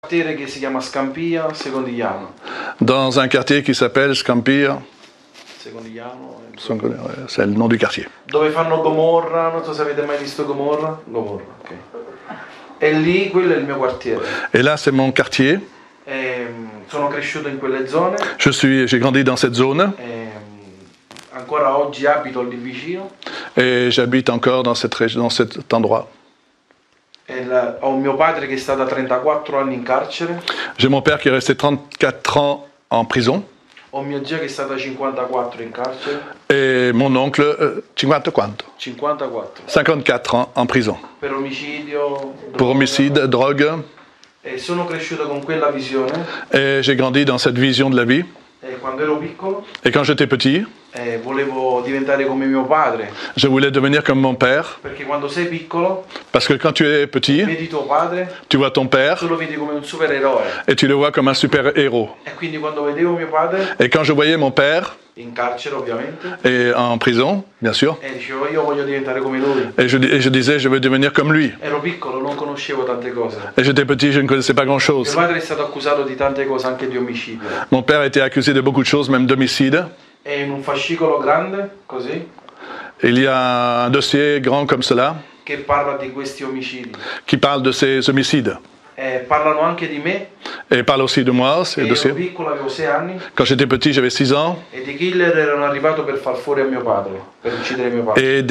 quartiere che si chiama Scampia, Secondigliano. Dans un quartier qui s'appelle Scampia, Secondigliano. c'est le nom du quartier. Dove fanno Gomorra, non so se avete mai visto Gomorra. Gomorra, ok. E lì, quello è il mio quartiere. Et là, c'est mon quartier. Sono cresciuto in quelle zone. J'ai grandi dans cette zone. Ancora oggi abito lì vicino. Et j'habite encore dans cet endroit. Ho un mio padre che è stato 34 anni in carcere. J'ai mon père qui est resté 34 ans en prison. Ho mio zio che è stato 54 in carcere. Et mon oncle, 50 quanto? 54. 54 ans en prison. Per omicidio. Pour homicide, drogue. E sono cresciuto con quella visione. Et j'ai grandi dans cette vision de la vie. E quando ero piccolo. Et quand j'étais petit, volevo diventare come mio padre. je voulais devenir comme mon père. Perché quando sei piccolo, parce que quand tu es petit, vedi tuo padre, tu vois ton père, tu lo vedi come un supereroe. Et tu le vois comme un super-héros. E quindi quando vedevo mio padre, et quand je voyais mon père, in carcere ovviamente, et en prison, bien sûr, e dicevo io voglio diventare come lui. et je disais je veux devenir comme lui. Ero piccolo, non conoscevo tante cose. Et j'étais petit, je ne connaissais pas grand-chose. Mio padre è stato accusato di tante cose, anche di omicidio. Mon père était accusé de beaucoup de choses, même d'homicide. E in un fascicolo grande, così, il y a un dossier grand comme cela che parla di questi omicidi. Qui parle de ces homicides. Parlano anche di me. Et parle aussi de moi, ces dossiers. Ero piccolo, avevo 6 anni. Quand j'étais petit, j'avais 6 ans. E dei killer erano arrivati per far fuori a mio padre, per uccidere mio padre. Et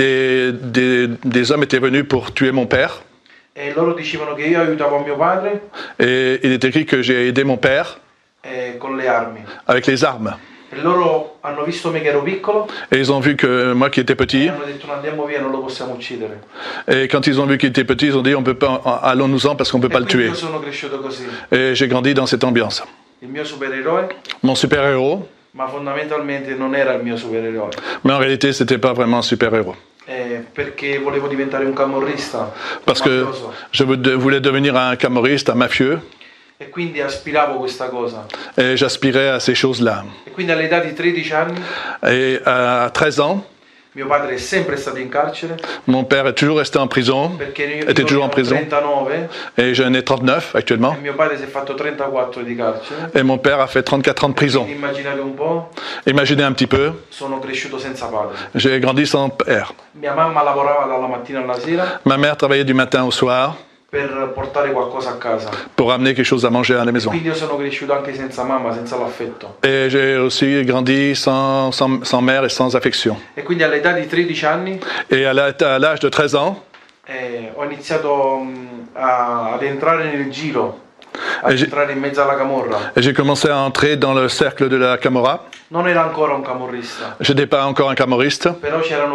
des hommes étaient venus pour tuer mon père. E loro dicevano che io aiutavo mio padre. Et il est écrit que j'ai aidé mon père. Con le armi. Avec les armes. E loro hanno visto me che ero piccolo. Et ils ont vu que moi qui étais petit. E hanno detto non andiamo via, non lo possiamo uccidere. Et quand ils ont vu qu'il était petit, ils ont dit on peut pas, allons-nous-en parce qu'on peut pas le tuer. Io sono cresciuto così. Et j'ai grandi dans cette ambiance. Il mio supereroe. Mon super-héros. Ma fondamentalmente non era il mio supereroe. Mais en réalité, c'était pas vraiment un super-héros. Perché volevo diventare un camorrista. Parce que je voulais devenir un camorriste, un mafieux. E quindi aspiravo questa cosa. Et j'aspirais à ces choses-là. E quindi all'età di 13 anni. Et à 13 ans. Mio padre è sempre stato in carcere. Mon père est toujours resté en prison. Était toujours en prison. 39. Et j'en ai 39 actuellement. E mio padre si è fatto 34 di carcere. Et mon père a fait 34 ans de prison. Immaginate un po'. Imaginez un petit peu. Sono cresciuto senza padre. J'ai grandi sans père. Mia mamma lavorava dalla mattina alla sera. Ma mère travaillait du matin au soir. Per portare qualcosa a casa. Pour amener quelque chose à manger à la maison. Quindi io sono cresciuto anche senza mamma, senza l'affetto. Et j'ai aussi grandi sans mère et sans affection. E quindi all'età di 13 anni. Et à l'âge de 13 ans. Ho iniziato ad entrare nel giro. A entrare in mezzo alla camorra. Et j'ai commencé à entrer dans le cercle de la Camorra. Non ero ancora un camorrista. Je n'étais pas encore un camorriste. Però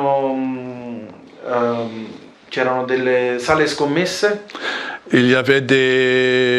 c'erano delle sale scommesse. Il y avait des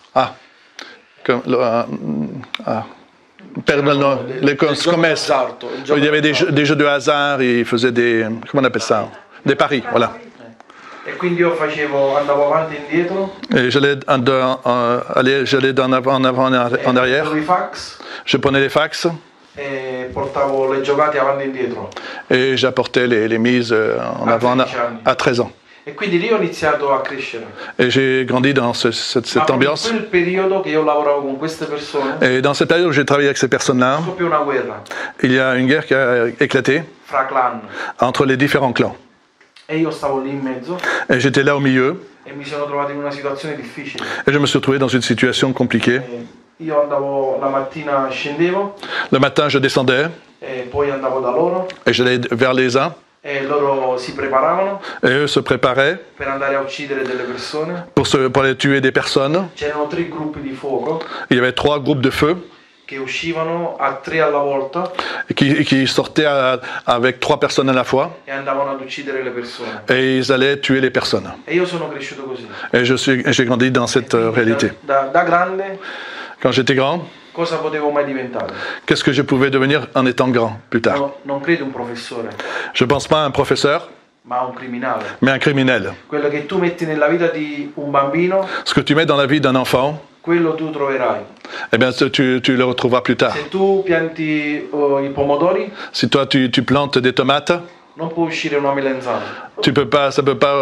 les scommesses. Il y avait des jeux de hasard, ils faisaient des, comment on appelle ça, des paris, voilà. E quindi io andavo avanti e indietro. Et j'allais d'en avant en arrière. Je prenais les fax. E portavo le giocate avanti e indietro. Et j'apportais les mises en avant à 13 ans. E quindi lì ho iniziato a crescere. Et j'ai grandi dans cette ambiance. In quel periodo che io lavoravo con queste persone. Et dans cette période où j'ai travaillé avec ces personnes-là, una guerra. Il y a une guerre qui a éclaté fra clan. Entre les différents clans. E io stavo lì in mezzo. Et j'étais là au milieu. E mi sono trovato in una situazione difficile. Et je me suis retrouvé dans une situation compliquée. Io andavo la mattina, scendevo. Le matin, je descendais. E poi andavo da loro. Et j'allais vers les uns. E loro si preparavano. Et eux se préparaient. Per andare a uccidere delle persone. Pour aller tuer des personnes. C'erano 3 gruppi di fuoco. Il y avait 3 groupes de feu. Che uscivano a 3 alla volta. Qui sortaient avec 3 personnes à la fois. E andavano ad uccidere le persone. Et ils allaient tuer les personnes. E io sono cresciuto così. Et j'ai grandi dans cette réalité. Da grande. Quand j'étais grand. Cosa potevo mai diventare? Qu'est-ce que je pouvais devenir en étant grand plus tard? No, non credo un professore. Je ne pense pas à un professeur. Ma un criminale. Mais un criminel. Quello che tu metti nella vita di un bambino. Ce que tu mets dans la vie d'un enfant. Quello tu troverai. Eh bien, tu le retrouveras plus tard. Se tu pianti i pomodori. Si toi tu plantes des tomates. non può uscire una melanzana. Ça peut pas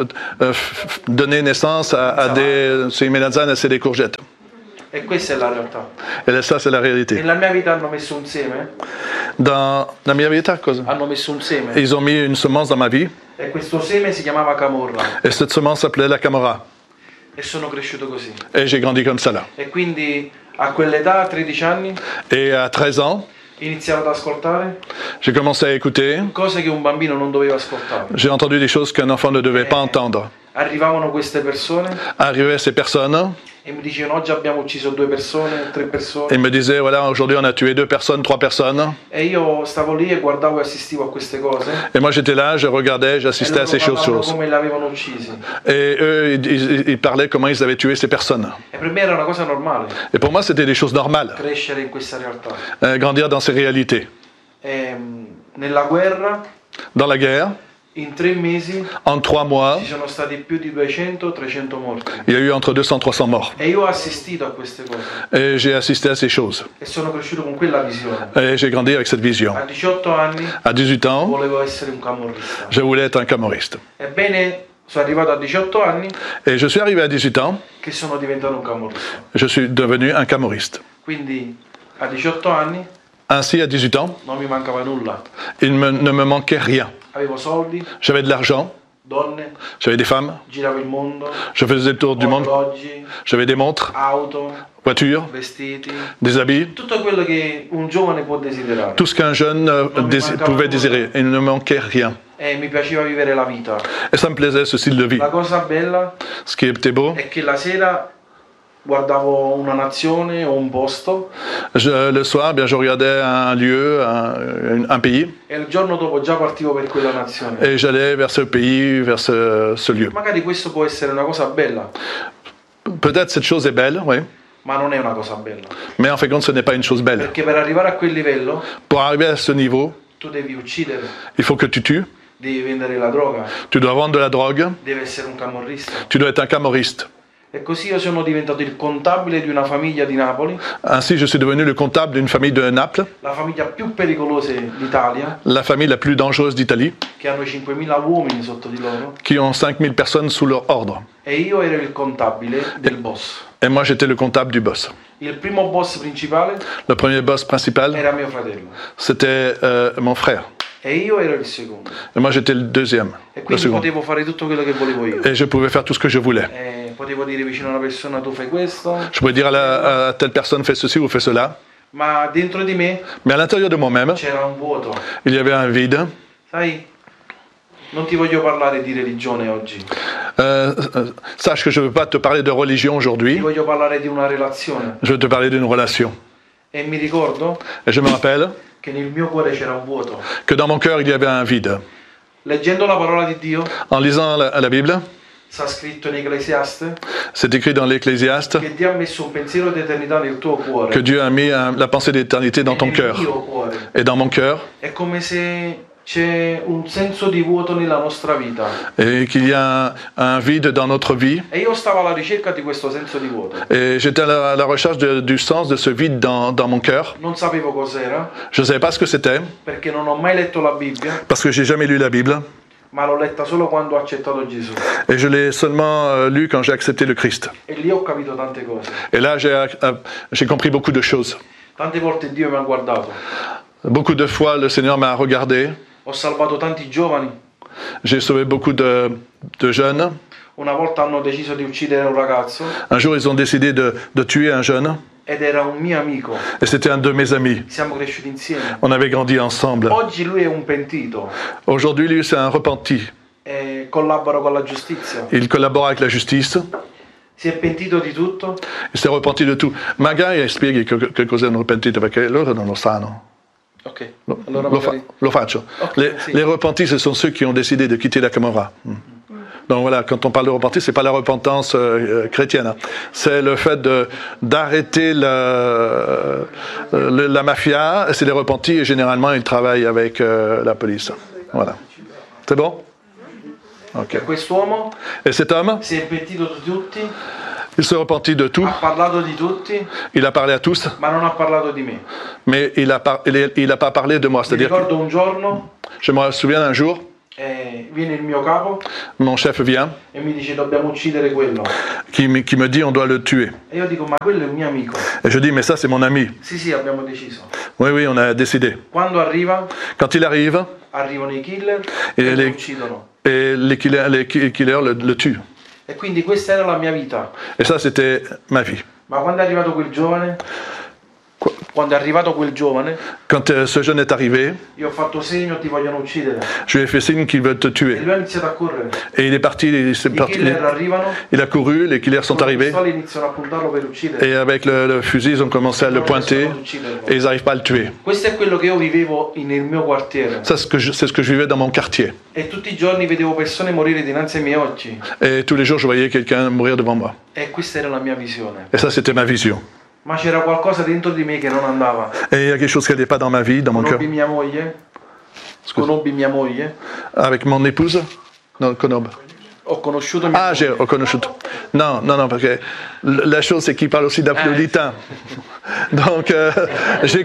donner naissance à c'est melanzane, c'est des courgettes. E questa è la realtà. Et ça, c'est la réalité. Nella mia vita hanno messo un seme. Dans la mia vita, cosa? Hanno messo un seme. Ils ont mis une semence dans ma vie. E questo seme si chiamava camorra. Et cette semence s'appelait la camorra. E sono cresciuto così. Et j'ai grandi comme ça là. E quindi a quell'età, a 13 anni, Et à 13 ans, iniziato ad ascoltare j'ai commencé à écouter. cose che un bambino non doveva ascoltare. J'ai entendu des choses qu'un enfant ne devait pas entendre. Arrivavano queste persone Arrivaient ces personnes e mi dicevano oggi abbiamo ucciso 2 persone, 3 persone. et me disaient, voilà, aujourd'hui on a tué 2 personnes, 3 personnes. E io stavo lì e guardavo e assistivo a queste cose. Et moi j'étais là, je regardais, j'assistais E à ces loro parlavano choses. come le avevano uccisi. Et eux, ils parlaient comment ils avaient tué ces personnes. E per me era una cosa normale Et pour moi, c'était des choses normales, crescere in questa realtà. grandir dans ces réalités. E, nella guerra, Dans la guerre, in 3 mesi, en 3 mois, ci sono stati più di 200-300 morti. il y a eu entre 200 et 300 morts. E io ho assistito a queste cose. Et j'ai assisté à ces choses. E sono cresciuto con quella visione. Et j'ai grandi avec cette vision. A 18 anni À 18 ans, volevo essere un camorrista. je voulais être un camorriste. Ebbene, sono arrivato a 18 anni Et je suis arrivé à 18 ans, che sono diventato un camorrista. je suis devenu un camorriste. Quindi a 18 anni Ainsi, à 18 ans, non mi mancava nulla. ne me manquait rien. Avevo soldi, J'avais de l'argent, donne, j'avais des femmes, giravo il mondo, je faisais le tour du monde, orologi, j'avais des montres, auto, voitures, vestiti, des habits, tutto quello che un giovane può desiderare. tout ce qu'un jeune pouvait désirer. Il ne me manquait rien. E mi piaceva vivere la vita. Et ça me plaisait, ce style de vie. La cosa bella Ce qui était beau, è che la sera guardavo una nazione o un posto le soir, bien, je regardais un lieu, un pays, e il giorno dopo già partivo per quella nazione. et j'allais vers ce pays, vers ce lieu. Magari questo può essere una cosa bella, Peut-être cette chose est belle, oui, ma non è una cosa bella. mais en fin de compte, ce n'est pas une chose belle. Perché per arrivare a quel livello Pour arriver à ce niveau, tu devi uccidere, il faut que tu tues, devi vendere la droga, tu dois vendre de la drogue, devi essere un camorrista. tu dois être un camorriste. E così io sono diventato il contabile di una famiglia di Napoli, Ainsi, je suis devenu le comptable d'une famille de Naples, la famiglia più pericolosa d'Italia, la famille la plus dangereuse d'Italie, che hanno 5.000 uomini sotto di loro, qui ont 5000 personnes sous leur ordre. e io ero il contabile del boss. Et moi, j'étais le comptable du boss. Il primo boss principale Le premier boss principal, era mio fratello c'était mon frère. e io ero il secondo. Et moi, j'étais le deuxième, E le quindi second. potevo fare tutto quello che volevo io. Et je pouvais faire tout ce que je voulais. Potevo dire vicino a una persona tu fai questo, Je pouvais dire à telle personne, fais ceci ou fais cela. ma dentro di me Mais à l'intérieur de moi-même, c'era un vuoto. il y avait un vide. Sai, non ti voglio parlare di religione oggi, Sache que je ne veux pas te parler de religion ti aujourd'hui, voglio parlare di una relazione. je veux te parler d'une relation. E mi ricordo Et je me rappelle che nel mio cuore c'era un vuoto. que dans mon cœur, il y avait un vide. Leggendo la parola di Dio, En lisant la Bible, sta scritto in Ecclesiaste, c'est écrit dans l'Ecclésiaste che Dio ha messo un pensiero di eternità nel tuo cuore. que Dieu a mis la pensée d'éternité dans e ton nel cœur. mio cuore. Et dans mon cœur, È come se c'è un senso di vuoto nella nostra vita. et qu'il y a un vide dans notre vie. E io stavo alla ricerca di questo senso di vuoto. Et j'étais à la recherche du sens de ce vide dans mon cœur. Non sapevo cos'era, Je ne savais pas ce que c'était, perché non ho mai letto la Bibbia, parce que j'ai jamais lu la Bible. ma l'ho letta solo quando ho accettato Gesù. Et je l'ai seulement lu quand j'ai accepté le Christ. E lì ho capito tante cose. Et là, j'ai compris beaucoup de choses. Tante volte Dio mi ha guardato. Beaucoup de fois, le Seigneur m'a regardé. Ho salvato tanti giovani. J'ai sauvé beaucoup de jeunes. Una volta hanno deciso di uccidere un ragazzo Un jour, ils ont décidé de tuer un jeune. ed era un mio amico. Et c'était un de mes amis. Siamo cresciuti insieme. On avait grandi ensemble. Oggi lui è un pentito Aujourd'hui, lui, c'est un repenti. e collabora con la giustizia. Il collabore avec la justice. Si è pentito di tutto, Il s'est repenti de tout. Magari spieghi che cos'è un repentito, perché loro non lo sanno. ok, allora magari... Lo faccio. Ok, sì. Les repentis, ce sont ceux qui ont décidé de quitter la Camorra. Donc voilà, quand on parle de repenti, c'est pas la repentance chrétienne. Hein. C'est le fait d'arrêter la mafia. C'est les repentis et généralement ils travaillent avec la police. Voilà. C'est bon? Ok. Quest'uomo Et cet homme, si è pentito di tutti, il se repentit de tout. ha parlato di tutti, Il a parlé à tous, ma non ha parlato di me. mais il a pas parlé de moi. Mi C'est-à-dire ricordo un giorno Je me souviens un jour, viene il mio capo mon chef vient, e mi dice dobbiamo uccidere quello. qui me dit on doit le tuer. E io dico ma quello è un mio amico. Et je dis mais ça c'est mon ami. Sì, abbiamo deciso. Oui, oui, on a décidé. Quando arriva, Quand il arrive, arrivano i killer et e lo uccidono. les killers le tuent. E quindi questa era la mia vita. Et ça c'était ma vie. Ma quando è arrivato quel giovane, Quand ce jeune est arrivé, io ho fatto segno, ti vogliono uccidere. je lui ai fait signe qu'ils veulent te E tuer. lui ha iniziato a correre. Et il est parti, I killer arrivano, il a couru, les killers sont con le arrivés. pistole iniziano a puntarlo per uccidere. Et avec le fusil, ils ont commencé à le pointer et ils n'arrivent pas à le tuer. Questo è quello che io vivevo nel mio quartiere. Ça, c'est ce que je vivais dans mon quartier. E tutti i giorni vedevo persone morire dinanzi ai miei occhi. Et tous les jours, je voyais quelqu'un mourir devant moi. E questa era la mia visione. Et ça, c'était ma vision. Ma c'era qualcosa dentro di me che non andava. Et il y a quelque chose qui n'allait pas dans ma vie, dans mon cœur. Conobbi mia moglie. Avec mon épouse? Non, Konob. Ho conosciuto mia moglie. Ho conosciuto. Non, parce que la chose, c'est qu'il parle aussi napolitain. Donc, j'ai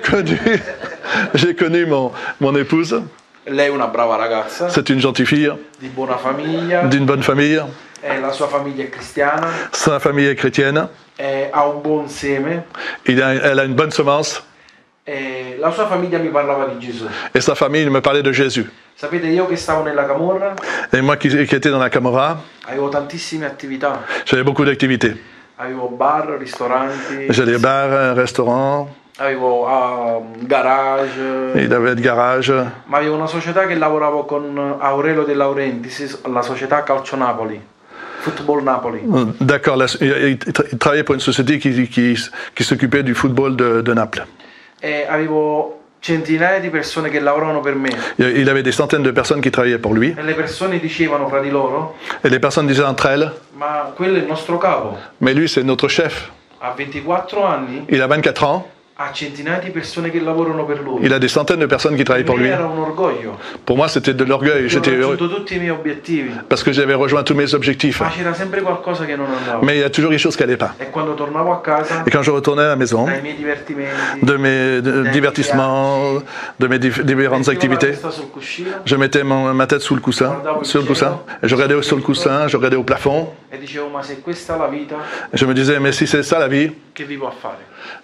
connu mon épouse. Lei è una brava ragazza. C'est une gentille fille. Di buona famiglia. D'une bonne famille. La sua famiglia è cristiana. Sa famille est chrétienne. Ha un buon seme. Elle a une bonne semence. La sua famiglia mi parlava di Gesù. Et sa famille me parlait de Jésus. Sapete, io che stavo nella camorra. Et moi qui étais dans la Camorra. Avevo tantissime attività. J'avais beaucoup d'activités. Avevo bar, ristoranti. J'allais bar, restaurant. Avevo garage. Il avait le garage. Ma avevo una società che lavoravo con Aurelio De Laurentiis, la società Calcio Napoli, Football Napoli. D'accord, il travaillait pour une société qui s'occupait du football de Naples. E avevo centinaia di persone che lavoravano per me. Il avait des centaines de personnes qui travaillaient pour lui. E le persone dicevano fra di loro. Et les personnes disaient entre elles. Ma quello è il nostro capo. Mais lui, c'est notre chef. Ha 24 anni. Il a 24 ans. Ha centinaia di persone che lavorano per lui. Il a des centaines de personnes qui travaillent pour lui. Era un orgoglio. Pour moi, c'était de l'orgueil. J'étais heureux. Tutti i miei obiettivi. Parce que j'avais rejoint tous mes objectifs. Ma c'era sempre qualcosa che non andava. Mais il y a toujours quelque chose qui n'allait pas. E quando tornavo a casa. Et quand je retournais à la maison, dai miei divertimenti, de mes divertissements, de mes différentes activités, je mettais ma tête sous le coussin, et je regardais sur le coussin, je regardais au plafond. E dicevo, ma se questa è la vita, je me disais, mais si c'est ça la vie, che vivo a fare?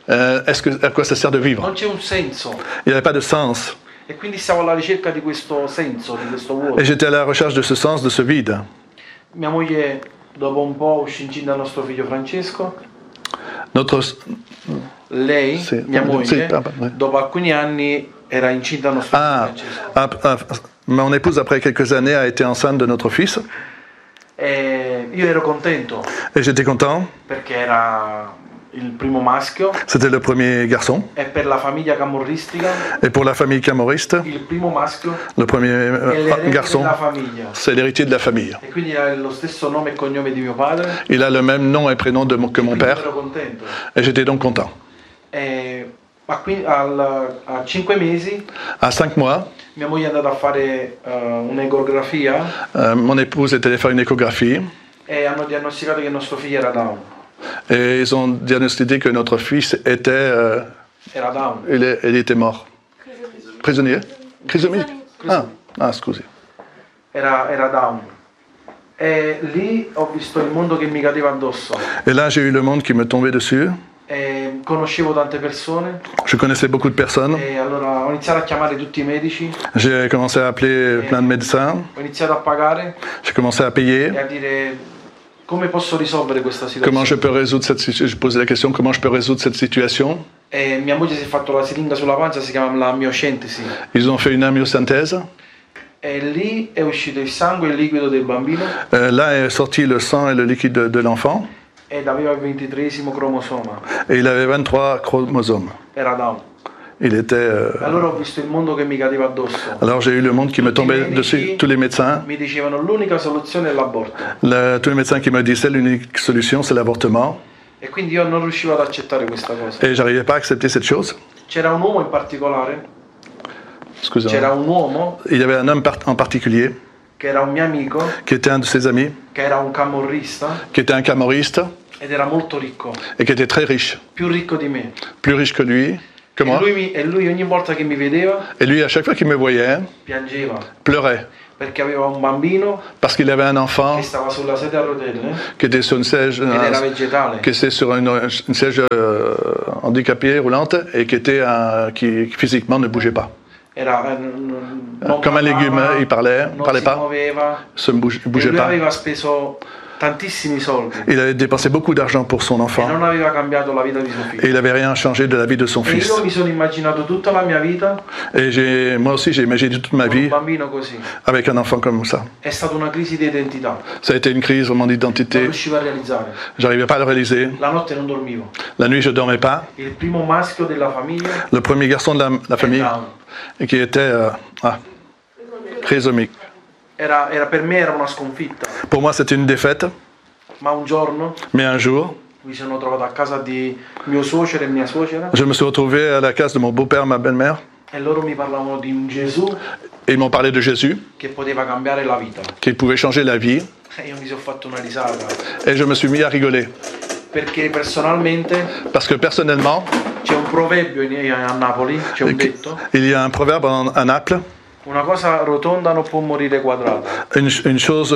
À quoi ça sert de vivre? Non c'è un senso. Il n'y avait pas de sens. E quindi stavo alla ricerca di questo senso, di questo vuoto. Et j'étais à la recherche de ce sens, de ce vide. Mia moglie, dopo un po', uscì incinta al nostro figlio Francesco. Lei, mia moglie, dopo alcuni anni era incinta al nostro figlio Francesco. Mon épouse, après quelques années, a été enceinte de notre fils. E io ero contento. Et j'étais content. Perché era il primo maschio. C'était le premier garçon. E per la famiglia camorristica. Et pour la famille camorriste. Il primo maschio. Le premier garçon. C'est l'héritier de la famille. E quindi ha lo stesso nome e cognome di mio padre. Il a le même nom et prénom que mon père. Ero contento. Et j'étais donc content. A 5 mesi. À 5 mois. Mia moglie è andata a fare un'ecografia. Mon épouse est allée faire une échographie. E hanno diagnosticato che il nostro figlio era Down. Et ils ont diagnostiqué que notre fils était. Era Down. Il était mort. Prisonnier. Trisomie. Scusi. Era Down. E lì ho visto il mondo che mi cadeva addosso. Et là, j'ai eu le monde qui me tombait dessus. Conoscevo tante persone. Je connaissais beaucoup de personnes. E allora ho iniziato a chiamare tutti i medici. J'ai commencé à appeler plein de médecins. Ho iniziato a pagare. J'ai commencé à payer. E a dire come posso risolvere questa situazione. Comment je peux résoudre cette situation? Je posais la question comment je peux résoudre cette situation. E mia moglie si è fatto la siringa sulla pancia, si chiama la miocentesi. Ils ont fait une amniosynthèse. E lì è uscito il sangue e il liquido del bambino. Là est sorti le sang et le liquide de l'enfant. Ed aveva il 23esimo cromosoma. Et il avait 23 chromosomes. Era Down. Il était. Allora ho visto il mondo che mi cadeva addosso. Alors j'ai eu le monde qui me tombait dessus. Tous les médecins. Mi dicevano l'unica soluzione è l'aborto. Tous les médecins qui me disaient l'unique solution c'est l'avortement. E quindi io non riuscivo ad accettare questa cosa. Et j'arrivais pas à accepter cette chose. C'era un uomo in particolare. Excusez-moi. C'era un uomo. Il y avait un homme en particulier. Che era un mio amico. Qui était un de ses amis. Che era un camorrista. Qui était un camorriste. Ed era molto ricco. Et qui était très riche. Più ricco di me. Plus riche que lui. que moi. E lui ogni volta che mi vedeva Et lui, à chaque fois qu'il me voyait, piangeva pleurait. perché aveva un bambino Parce qu'il avait un enfant che stava sulla sedia a rotelle qui était sur une siège, ed era vegetale. qui était sur une siège handicapée roulante et qui physiquement ne bougeait pas. Era non Comme un légume, parlava, il parlait non si pas, muoveva. ne bougeait E lui pas. aveva speso tantissimi soldi Il avait dépensé beaucoup d'argent pour son e enfant non aveva cambiato la vita di suo figlio. et il n'avait rien changé de la vie de son E fils. io mi sono immaginato tutta la mia vita Et moi aussi, j'ai imaginé toute ma con un vie bambino così. avec un enfant comme ça. È stata una crisi di identità, Ça a été une crise vraiment non d'identité. riuscivo a realizzare. J'arrivais pas à le réaliser. La notte non dormivo. La nuit, je dormais pas. Il primo maschio della famiglia Le premier garçon de la è famille, Down. et qui était trisomique. Per me era una sconfitta, Pour moi, c'était une défaite. ma un giorno Mais un jour, mi sono trovato a casa di mio suocero e mia suocera je me suis retrouvé à la case de mon beau-père et ma belle-mère. e loro mi parlavano di un Gesù Et ils m'ont parlé de Jésus, che poteva cambiare la vita. qui pouvait changer la vie. E io mi sono fatto una risata, Et je me suis mis à rigoler. perché personalmente Parce que personnellement, c'è un proverbio a Napoli, c'è un detto, il y a un proverbe à Naples. una cosa rotonda non può morire quadrata. Une chose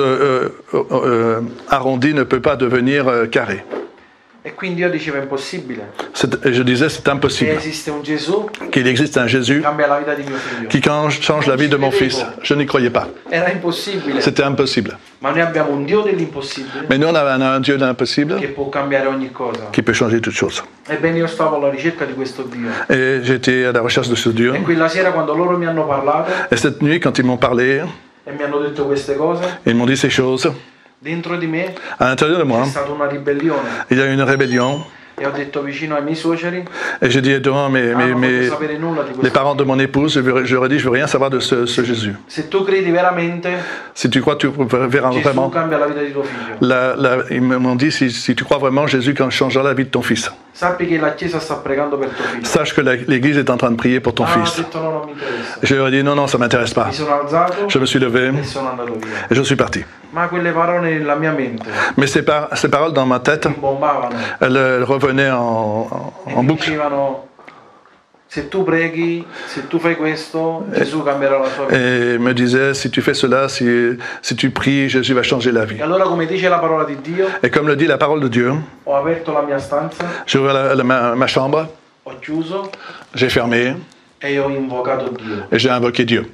arrondie ne peut pas devenir carrée. E quindi io dicevo è impossibile Et je disais, c'est che impossible esiste un Gesù qu'il existe un Jésus che cambia la vita di mio figlio. qui change la vie de mon fils. Je n'y croyais pas. Era impossibile, C'était impossible. ma noi abbiamo un Dio dell'impossibile Mais nous, on a un Dieu de l'impossible che può cambiare ogni cosa. qui peut changer toutes choses. Ebbene io stavo alla ricerca di questo Dio Et j'étais à la recherche de ce Dieu. e quella sera quando loro mi hanno parlato Et cette nuit, quand ils m'ont parlé, e mi hanno detto queste cose, ils m'ont dit ces choses, dentro di me à l'intérieur de moi, è stata una ribellione il y a eu une rébellion. e ho detto vicino ai miei suoceri, Et j'ai dit devant non voglio sapere nulla di les questo. parents de mon épouse, j'aurais dit, je veux rien savoir de ce Jésus. Se tu credi veramente, Si tu crois, tu verras Gesù vraiment. cambia la vita di tuo figlio. Ils m'ont dit, si tu crois vraiment, Jésus changera la vie de ton fils. Sappi che la Chiesa sta pregando per tuo figlio. Sache que l'Église est en train de prier pour ton Ho fils. detto no, non mi interessa. Je leur ai dit, non, ça m'intéresse pas. Mi sono alzato Je me suis levé e sono andato via. et je suis parti. Ma quelle parole nella mia mente Mais ces paroles dans ma tête, mi bombavano elles revenaient en e mi boucle. dicevano: se tu preghi, se tu fai questo, Gesù cambierà la sua vita. Et me disaient, si tu fais cela, si tu pries, Jésus va changer la vie. E allora, come dice la parola di Dio, Et comme le dit la parole de Dieu, ho aperto la mia stanza, j'ai ouvert ma chambre, ho chiuso j'ai fermé e ho invocato Dio. et j'ai invoqué Dieu.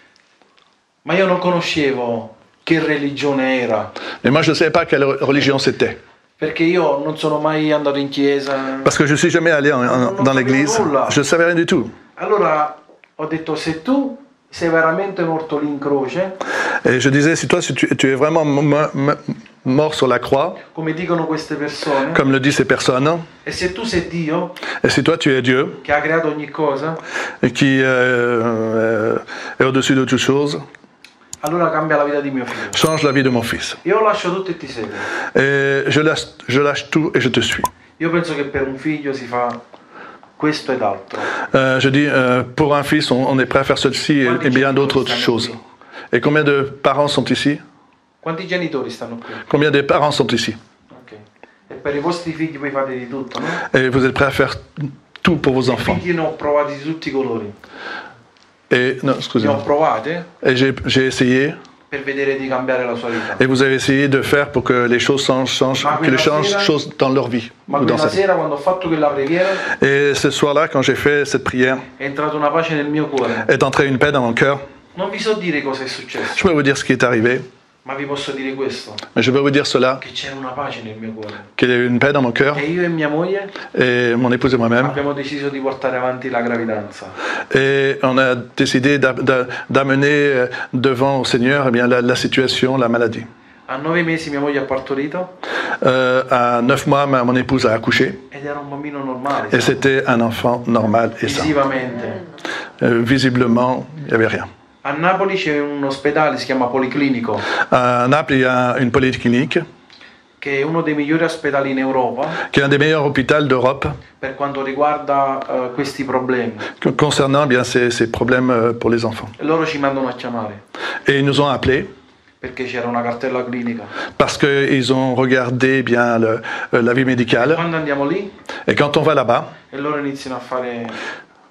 Ma io non conoscevo che religione era, Mais moi, je ne savais pas quelle religion c'était. perché io non sono mai andato in chiesa. Parce que je ne suis jamais allé dans l'église. Je ne savais rien du tout. Allora ho detto: se tu sei veramente morto lì in croce, Et je disais, si toi, si tu es vraiment mort sur la croix, come dicono queste persone, comme le disent ces personnes, e se tu sei Dio et si toi, tu es Dieu, che ha creato ogni cosa, et qui est au-dessus de toutes choses, allora cambia la vita di mio figlio. change la vie de mon fils. Io lascio tutto e ti seguo. Et je lâche tout et je te suis. Io penso che per un figlio si fa questo ed altro. Je dis, pour un fils, on est prêt à faire ceci et bien d'autres choses. Et combien de parents sont ici? Quanti genitori stanno qui? Combien de parents sont ici? Ok. E per i vostri figli voi fate di tutto, no? Et vous êtes prêts à faire tout pour vos I enfants. figli ne ho provati di tutti i colori. Et, non, Ne ho excusez-moi. provate Et j'ai essayé, per vedere di cambiare la sua vita. et vous avez essayé de faire pour que les choses changent, que les choses dans leur vie. Ma Ou dans quella sa vie. sera, quando ho fatto quella preghiera, Et ce soir-là, quand j'ai fait cette prière, è entrata una pace nel mio cuore. est entrée une paix dans mon cœur. Non vi so dire cosa è successo, Je peux vous dire ce qui est arrivé, ma vi posso dire questo: mais je peux vous dire cela, che c'era una pace nel mio cuore. qu'il y a eu une paix dans mon cœur, E io e mia moglie et mon épouse et moi-même, abbiamo deciso di portare avanti la gravidanza. et on a décidé d'amener devant au Seigneur eh bien, la situation, la maladie. A 9 mesi mia moglie ha partorito À 9 mois, mon épouse a accouché, ed era un bambino normale, et c'était un enfant normal et sain. visivamente. Visiblement, il n'y avait rien. A Napoli c'è un ospedale, si chiama Policlinico, À Naples, il y a une polyclinique che è uno dei migliori ospedali in Europa qui est un des meilleurs hôpitaux d'Europe per quanto riguarda questi problemi. concernant bien ces problèmes pour les enfants. E loro ci mandano a chiamare Et ils nous ont appelés perché c'era una cartella clinica. parce qu'ils ont regardé bien l'avis médical. Quando andiamo lì Et quand on va là-bas, e loro iniziano a fare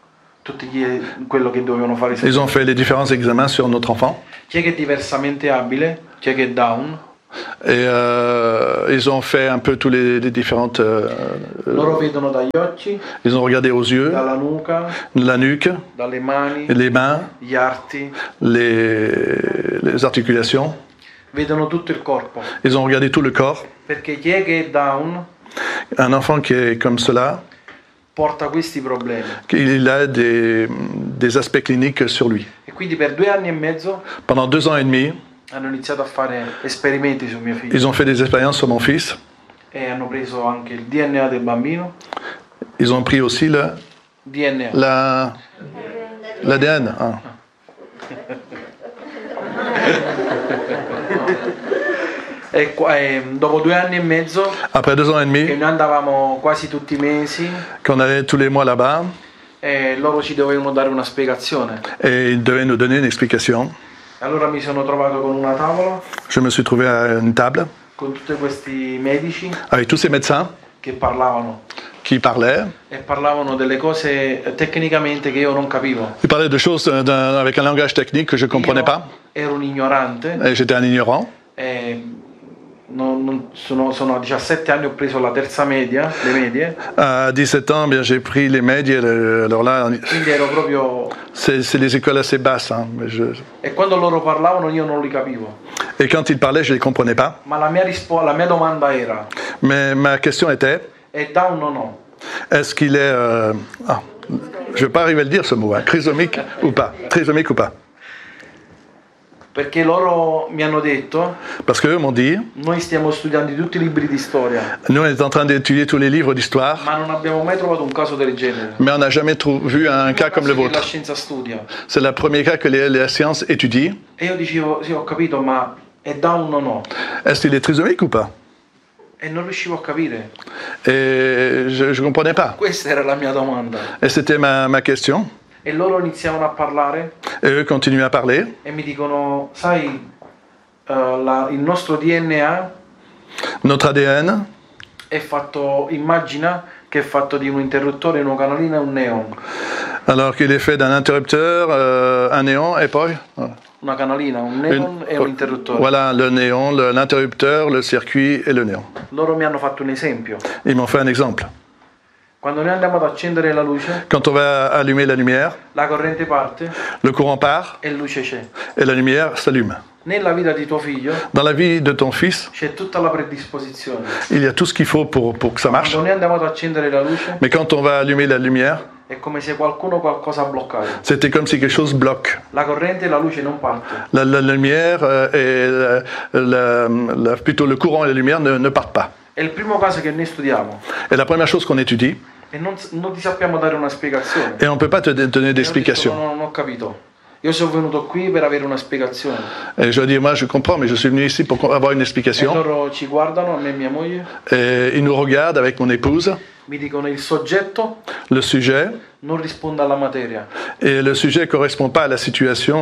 quello che dovevano fare. Ils ont fait les différents examens sur notre enfant. Chi è che è diversamente abile, chi è che è down. Et ils ont fait un peu tous les différentes... Loro vedono dagli occhi, ils ont regardé aux yeux, dalla nuca, la nuque, dalle mani, les mains, gli arti, les articulations. vedono tutto il corpo. Ils ont regardé tout le corps. Perché chi è che è down Un enfant qui est comme cela, porta questi problemi. il a des aspects cliniques sur lui. E quindi per 2 anni e mezzo Pendant 2 ans et demi, hanno iniziato a fare esperimenti su mio figlio ils ont fait des expériences sur mon fils. e hanno preso anche il DNA del bambino. Ils ont pris aussi DNA. l'ADN. Ah. E dopo 2 anni e mezzo, Après 2 ans et che demi, noi andavamo quasi tutti i mesi, qu'on allait tous les mois là-bas, loro ci dovevano dare una spiegazione. et ils devaient nous donner une explication. Allora mi sono trovato con una tavola Je me suis trouvé à une table con tutti questi medici avec tous ces médecins che parlavano qui parlaient. e parlavano delle cose tecnicamente che io non capivo. Ils parlaient de choses avec un langage technique que je ne comprenais pas. Ero un ignorante Et j'étais un ignorant. e sono a 17 anni, ho preso la terza media, le medie, À 17 ans, bien, j'ai pris les médias. Alors là, quindi ero proprio... c'est des écoles assez basses. Hein, mais E quando loro parlavano io non li capivo. Et quand ils parlaient, je ne les comprenais pas. Ma la mia domanda era: Mais ma question était, è down o no? est-ce qu'il est... je ne vais pas arriver à le dire ce mot, hein, trisomique ou pas. Trisomique ou pas. Perché loro mi hanno detto: Parce qu'eux m'ont dit, noi stiamo studiando tutti i libri di storia, nous on est en train d'étudier tous les livres d'histoire, ma non abbiamo mai trovato un caso del genere. mais on n'a jamais vu un cas comme le Che la vôtre. scienza studia. C'est le premier cas que la science étudie. E io dicevo: sì, ho capito, ma è down o no? Est-ce qu'il est trisomique ou pas? E non riuscivo a capire. Et je ne comprenais pas. Questa era la mia domanda. Et c'était ma question. E loro iniziavano a parlare Et eux continuent à parler. e mi dicono: sai, il nostro DNA Notre ADN, è fatto, immagina che è fatto di un interruttore, una canalina e un neon. alors qu'il est fait d'un interrupteur, un néon et poi... Una canalina, un neon e un interruttore. Voilà, le néon, l'interrupteur, le circuit et le néon. Loro mi hanno fatto un esempio. Ils m'ont fait un exemple. Quando noi andiamo ad accendere la luce, Quand on va allumer la lumière, la corrente parte le courant part e luce c'è. et la lumière s'allume. Nella vita di tuo figlio Dans la vie de ton fils, c'è tutta la predisposizione. il y a tout ce qu'il faut pour que ça marche. Quando noi andiamo ad accendere la luce, Mais quand on va allumer la lumière, è come se qualcosa ha bloccato. c'était comme si quelque chose bloque. La corrente e la luce non parte. La lumière et plutôt le courant et la lumière ne partent pas. È il primo caso che noi studiamo Et la première chose qu'on étudie, e non ti sappiamo dare una spiegazione. et on ne peut pas te donner E ho d'explication. detto: no, non ho capito. Io sono venuto qui per avere una spiegazione. Et je dis, moi je comprends, mais je suis venu ici pour avoir une E explication. loro ci guardano, a me e mia moglie, Et ils nous regardent avec mon épouse, mi dicono: il soggetto le sujet, non risponde alla materia. et le sujet ne correspond pas à la situation,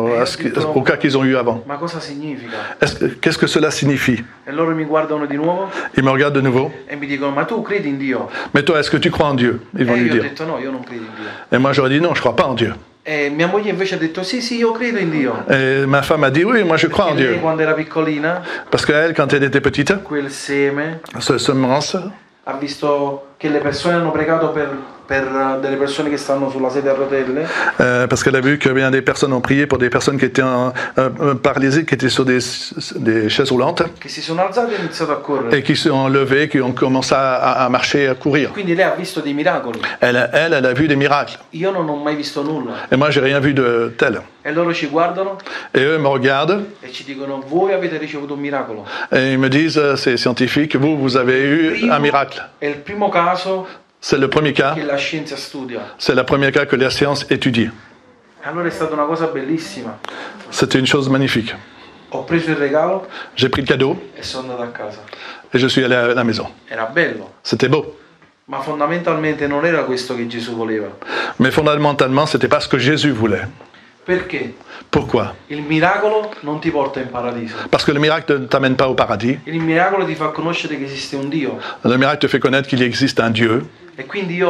au cas qu'ils ont eu avant. Ma cosa significa? Qu'est-ce que cela signifie? E loro mi guardano di nuovo Ils me regardent de nouveau. e mi dicono: ma tu credi in Dio? Mais toi, est-ce que tu crois en Dieu? Ils vont E lui io ho dire. detto: no, io non credo in Dio. Et moi j'aurais dit non, je ne crois pas en Dieu. E mia moglie invece ha detto: sì, io credo in Dio. Et ma femme a dit oui, moi je crois en E lei Dieu. quando era piccolina, Parce qu'elle, quand elle était petite, quel seme, ce semence, ha visto che le persone hanno pregato per delle persone che stanno sulla sedia a rotelle, parce qu'elle a vu que bien des personnes ont prié pour des personnes qui étaient paralysées, qui étaient sur des chaises roulantes, che si sono alzate e hanno iniziato a correre. et qui se sont levées, qui ont commencé à marcher, à courir. Quindi lei ha visto dei miracoli. Elle a vu des miracles. Io non ho mai visto nulla. Et moi, j'ai rien vu de tel. E loro ci guardano Et eux me regardent e ci dicono: voi avete ricevuto un miracolo. et ils me disent, c'est scientifique, vous avez eu un miracle. È il primo caso C'est le premier cas, che la scienza studia. c'est le premier cas que la science étudie. Allora è stata una cosa bellissima. C'était une chose magnifique. Ho preso il regalo J'ai pris le cadeau e sono andato a casa. et je suis allé à la maison. Era bello, C'était beau. ma fondamentalmente non era questo che Gesù voleva. Mais fondamentalement, c'était pas ce que Jésus voulait. Perché? Pourquoi? Il miracolo non ti porta in paradiso. Parce que le miracle ne t'amène pas au paradis. Il miracolo ti fa conoscere che esiste un Dio. Le miracle te fait connaître qu'il existe un Dieu. E quindi io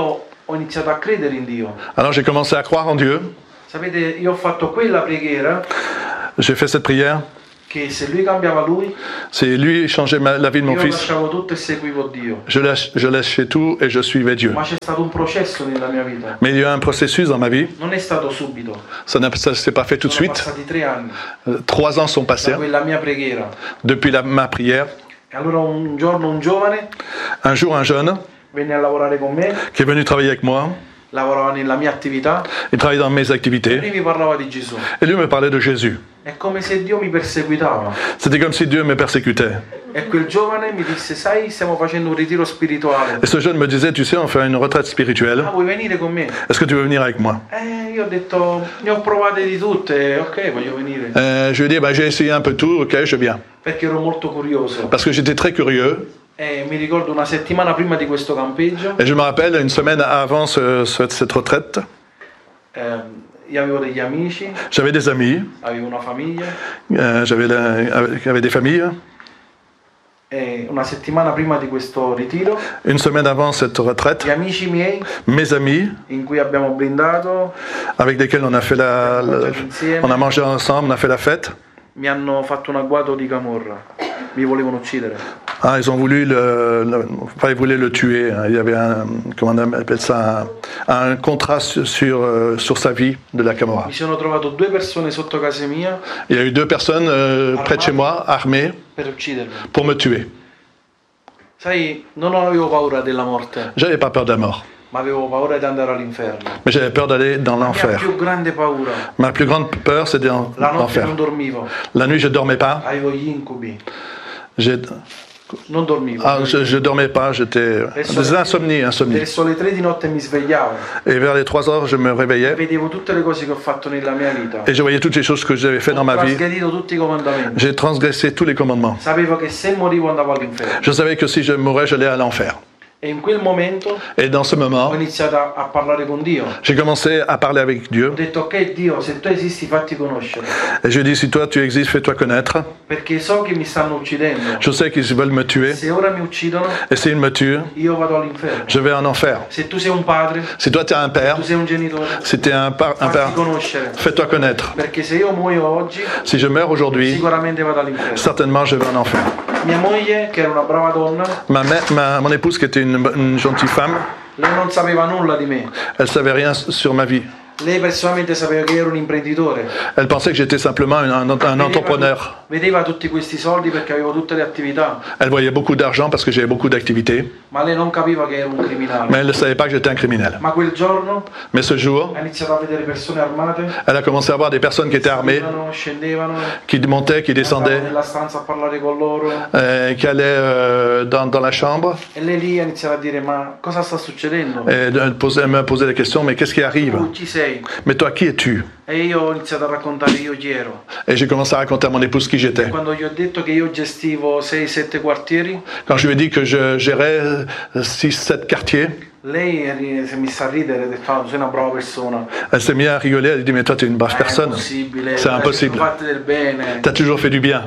ho iniziato a credere in Dio. Alors j'ai commencé à croire en Dieu. Sapete, io ho fatto quella preghiera J'ai fait cette prière. che se lui cambiava lui, C'est lui qui changeait la vie de mon io fils. lasciavo tutto e seguivo Dio. Je lâchais tout et je suivais Dieu. Ma c'è stato un processo nella mia vita. Mais il y a eu un processus dans ma vie. Non è stato subito. Ça ne s'est pas fait tout de Sono suite. passati 3 anni 3 ans sont da passés quella mia preghiera. depuis ma prière. E allora un giorno un giovane Un jour, un jeune venne a lavorare con me, qui est venu travailler avec moi, lavorava nella mia attività il travaillait dans mes e activités lui mi parlava di Gesù. et lui me parlait de Jésus. È come se Dio mi perseguitava. C'était comme si Dieu me persécutait. E quel giovane mi disse, sai, stiamo facendo un ritiro spirituale. Et ce jeune me disait, tu sais, on fait une retraite spirituelle. Ah, vuoi venire con me? Est-ce que tu veux venir avec moi? Io ho detto, ne ho provate di tutte, ok, voglio venire. Je lui ai dit, j'ai essayé un peu tout, ok, je viens. Perché ero molto curioso. Parce que j'étais très curieux. E mi ricordo una settimana prima di questo campeggio, Et je me rappelle, une semaine avant cette retraite, io avevo degli amici, j'avais des amis, avevo una famiglia, j'avais des familles. e una settimana prima di questo ritiro, Une semaine avant cette gli retraite, amici miei, mes amis, in cui abbiamo blindato, avec lesquels on a fait on a mangé ensemble, on a fait la fête. mi hanno fatto un agguato di camorra, mi volevano uccidere. Ah, ils ont voulu ils voulaient le tuer. Il y avait comment on appelle ça, un contrat sur sa vie de la Camorra. Mi sono trovato 2 persone sotto casa mia Il y a eu 2 personnes près de chez moi, armées, per uccidermi. pour me tuer. Sai, non avevo paura della morte, J'avais pas peur de la mort, ma avevo paura di andare all'inferno. mais j'avais peur d'aller dans La mia l'enfer. più grande paura, Ma plus grande peur, c'est la notte l'enfer. non dormivo, La nuit, je dormais pas. avevo gli incubi, J'ai- non dormivo. je dormais pas. J'étais des insomnies. Verso le 3 di notte mi svegliavo, Et vers les 3 heures, je me réveillais vedevo tutte le cose che ho fatto nella mia vita. et je voyais toutes les choses que j'avais fait dans ma Ho vie. trasgredito tutti i comandamenti. J'ai transgressé tous les commandements. Sapevo che se morivo andavo all'inferno. Je savais que si je mourais, j'allais à l'enfer. E in quel momento Et dans ce ho moment, iniziato a parlare con Dio. j'ai commencé à parler avec Dieu. Ho detto, ok Dio, se tu esisti fatti conoscere, Et je lui ai dit, si toi tu existes, fais-toi connaître. perché so che mi stanno uccidendo. Je sais qu'ils veulent me tuer. Se ora mi uccidono, Et s'ils me tuent, io vado all'inferno. je vais en enfer. Se tu sei un padre, Si toi tu es un père, tu sei un genitore, si tu es un père, fatti conoscere. fais-toi connaître. Perché se io muoio oggi, Si je meurs aujourd'hui, sicuramente vado all'inferno. certainement je vais en enfer. Mia moglie, che era una brava donna, Mon épouse, qui était une gentille femme, lei non sapeva nulla di me. elle savait rien sur ma vie. Lei personalmente sapeva che ero un imprenditore. Elle pensait que j'étais simplement un entrepreneur. Vedeva tutti questi soldi perché avevo tutte le attività, Elle voyait beaucoup d'argent parce que j'avais beaucoup d'activités, ma lei non capiva che ero un criminale. mais elle ne savait pas que j'étais un criminel. Ma quel giorno Mais ce jour, ha iniziato a vedere persone armate, elle a commencé à voir des personnes qui étaient armées, scendevano, qui montaient, qui andavano descendaient, nella stanza a parlare con loro, qui allaient dans la chambre. e lei lì ha iniziato a dire, ma cosa sta succedendo? Et elle me posait la question, mais qu'est-ce qui arrive? Tu chi sei? Mais toi, qui es-tu? E io ho iniziato a raccontare io chi ero. Et j'ai commencé à raconter à mon épouse qui j'étais. Quando gli ho detto che io gestivo 6-7 quartieri, Quand je lui ai dit que je gérais 6-7 quartiers, lei si è messa a ridere e ha detto, sei una brava persona. elle s'est mise à rigoler, elle a dit, mais toi, tu es une brave È personne. impossibile, C'est impossible. Fate del bene. Tu as toujours fait du bien.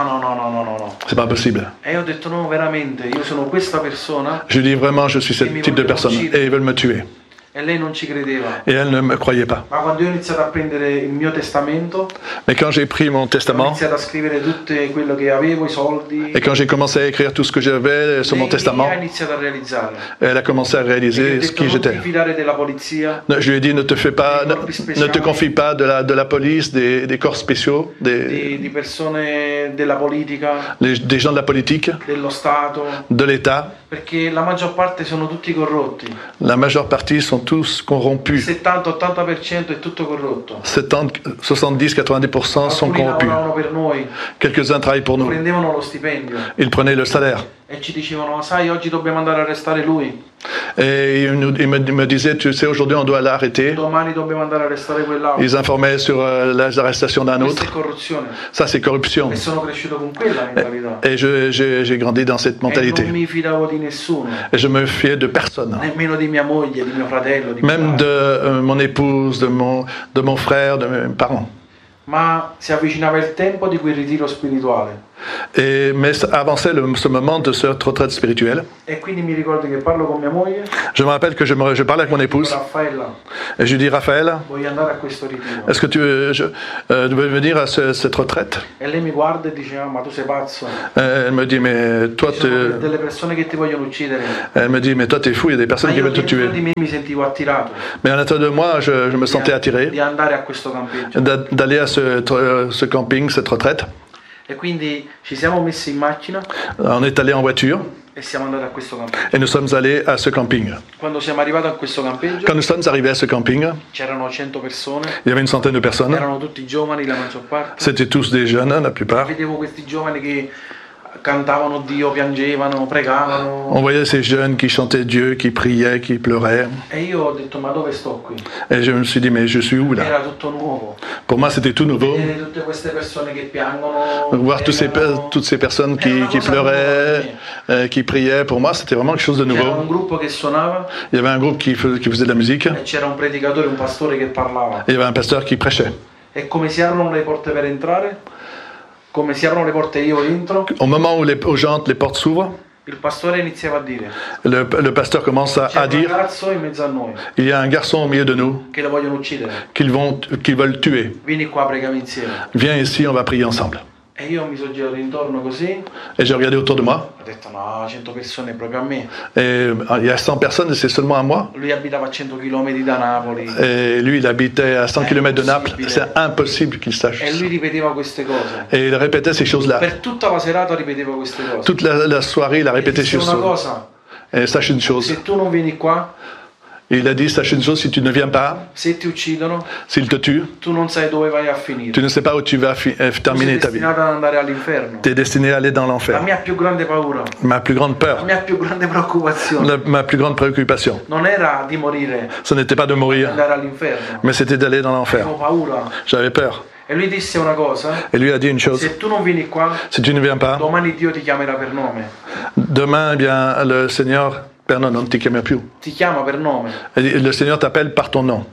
No. C'est pas possible. E io ho detto, no, veramente, io sono questa persona. Je lui ai dit, vraiment, je suis ce type de personne. Et ils veulent me tuer. E lei non ci credeva. Et elle ne me croyait pas. Ma quando io ho iniziato a prendere il mio testamento, Mais quand j'ai pris mon ho testament, iniziato a scrivere tutto quello che avevo, i soldi, et quand j'ai commencé à écrire tout ce que j'avais sur mon lei testament, ha iniziato a realizzare. elle a commencé à E gli ho réaliser ce detto, qui non j'étais. ti fidare della polizia, Je lui ai dit, ne te confie pas de la police, des corps spéciaux, di persone della politica, des gens de la politique, dello Stato, de l'État. perché la maggior parte sono tutti corrotti. La majeure partie sont tous corrompus. 70-80% è tutto corrotto. 70-90% sont Alcuni corrompus. lavoravano per noi, Quelques-uns travaillent pour nous. prendevano lo stipendio Ils prenaient le salaire. e ci dicevano, sai, oggi dobbiamo andare a arrestare lui, Et ils me disaient, tu sais, aujourd'hui on doit l'arrêter. domani dobbiamo andare a arrestare quell'altro. Ils informaient sur les arrestations d'un Questa autre. è corruzione. Ça, c'est corruption. E sono cresciuto con quella mentalità. Et j'ai grandi dans cette E non mentalité. mi fidavo di nessuno, Et je me fiais de personne. nemmeno di mia moglie, di mio fratello, di mio Même padre. de mon épouse, de mon frère, de mes parents. Ma si avvicinava il tempo di quel ritiro spirituale. Mais avançait ce moment de cette retraite spirituelle. E quindi mi ricordo che parlo con mia moglie. Je me rappelle que je parlais avec mon épouse. Raffaella, Et je lui dis, Raphaël, voglio andare a questo ritiro. est-ce que tu veux venir à cette retraite? E lei mi guarda e dice, ah, ma tu sei pazzo. Elle me dit, mais toi, Ci sono delle persone che ti vogliono uccidere. elle me dit, mais toi, t'es fou, il y a des personnes Ma qui io veulent te dentro tuer. di me mi sentivo attirato Mais à l'intérieur de moi, je me sentais attiré di andare a questo campeggio. d'aller à ce camping, cette retraite. E quindi ci siamo messi in macchina On est allé en voiture e siamo andati a questo campeggio. et nous sommes allés à ce camping. Quando siamo arrivati a questo campeggio Quand nous sommes arrivés à ce camping, c'erano 100 persone, il y avait une centaine de personnes. erano tutti giovani la maggior parte. C'était tous des jeunes, la plupart. Vedevo questi giovani che cantavano Dio, piangevano, pregavano. On voyait ces jeunes qui chantaient Dieu, qui priaient, qui pleuraient. E io ho detto, ma dove sto qui? Et je me suis dit, mais je suis où là? Era tutto nuovo. Pour moi, c'était tout nouveau. Vedere tutte queste persone che piangono. Voir pregano. toutes ces personnes qui pleuraient, qui priaient, pour moi, c'était vraiment quelque chose de C'era nouveau. un gruppo che suonava Il y avait un groupe qui faisait de la musique. e c'era un predicatore, un pastore che parlava. Et il y avait un pasteur qui prêchait. E come si aprono le porte per entrare, come si aprono le porte io entro, Au moment où aux gens, les portes s'ouvrent, il pastore iniziava a dire, le pasteur commence c'è à un dire, ragazzo in mezzo a noi il y a un garçon au milieu de nous che lo vogliono uccidere, qu'ils veulent tuer. vieni qua, preghiamo insieme. Viens ici, on va prier ensemble. E io mi sono girato intorno così, Et j'ai regardé autour de moi. ho detto no, 100 persone proprio a me. Et il y a 100 personnes et c'est seulement à moi. Lui abitava a 100 km da Napoli Et lui, il habitait à 100 km de Naples. C'est impossible qu'il sache. e lui ripeteva queste cose. Et il répétait ces choses-là. Per tutta la serata ripeteva queste cose. Toute la soirée, il a E répété disse ces una choses. cosa, Et sache une chose. se tu non vieni qua, Il a dit, sache une chose, si tu ne viens pas, se ti uccidono, s'il te tue, tu non sai dove vai a finire. tu ne sais pas où tu vas Tu terminer sei ta vie. destinato ad andare all'inferno. Tu es destiné à aller dans La l'enfer. mia più grande paura, Ma plus grande la peur, mia più grande preoccupazione ma plus grande préoccupation, non era di morire, ce n'était pas de di mourir, andare all'inferno. mais c'était d'aller dans l'enfer. Avevo paura. J'avais peur. E lui disse una cosa, Et lui a dit une chose, se tu non vieni qua, si tu ne viens pas, domani Dio ti chiamerà per nome. demain, eh bien, le Seigneur, Père, non, non ti chiama più. Ti chiama per nome. Et le Seigneur t'appelle par ton nom.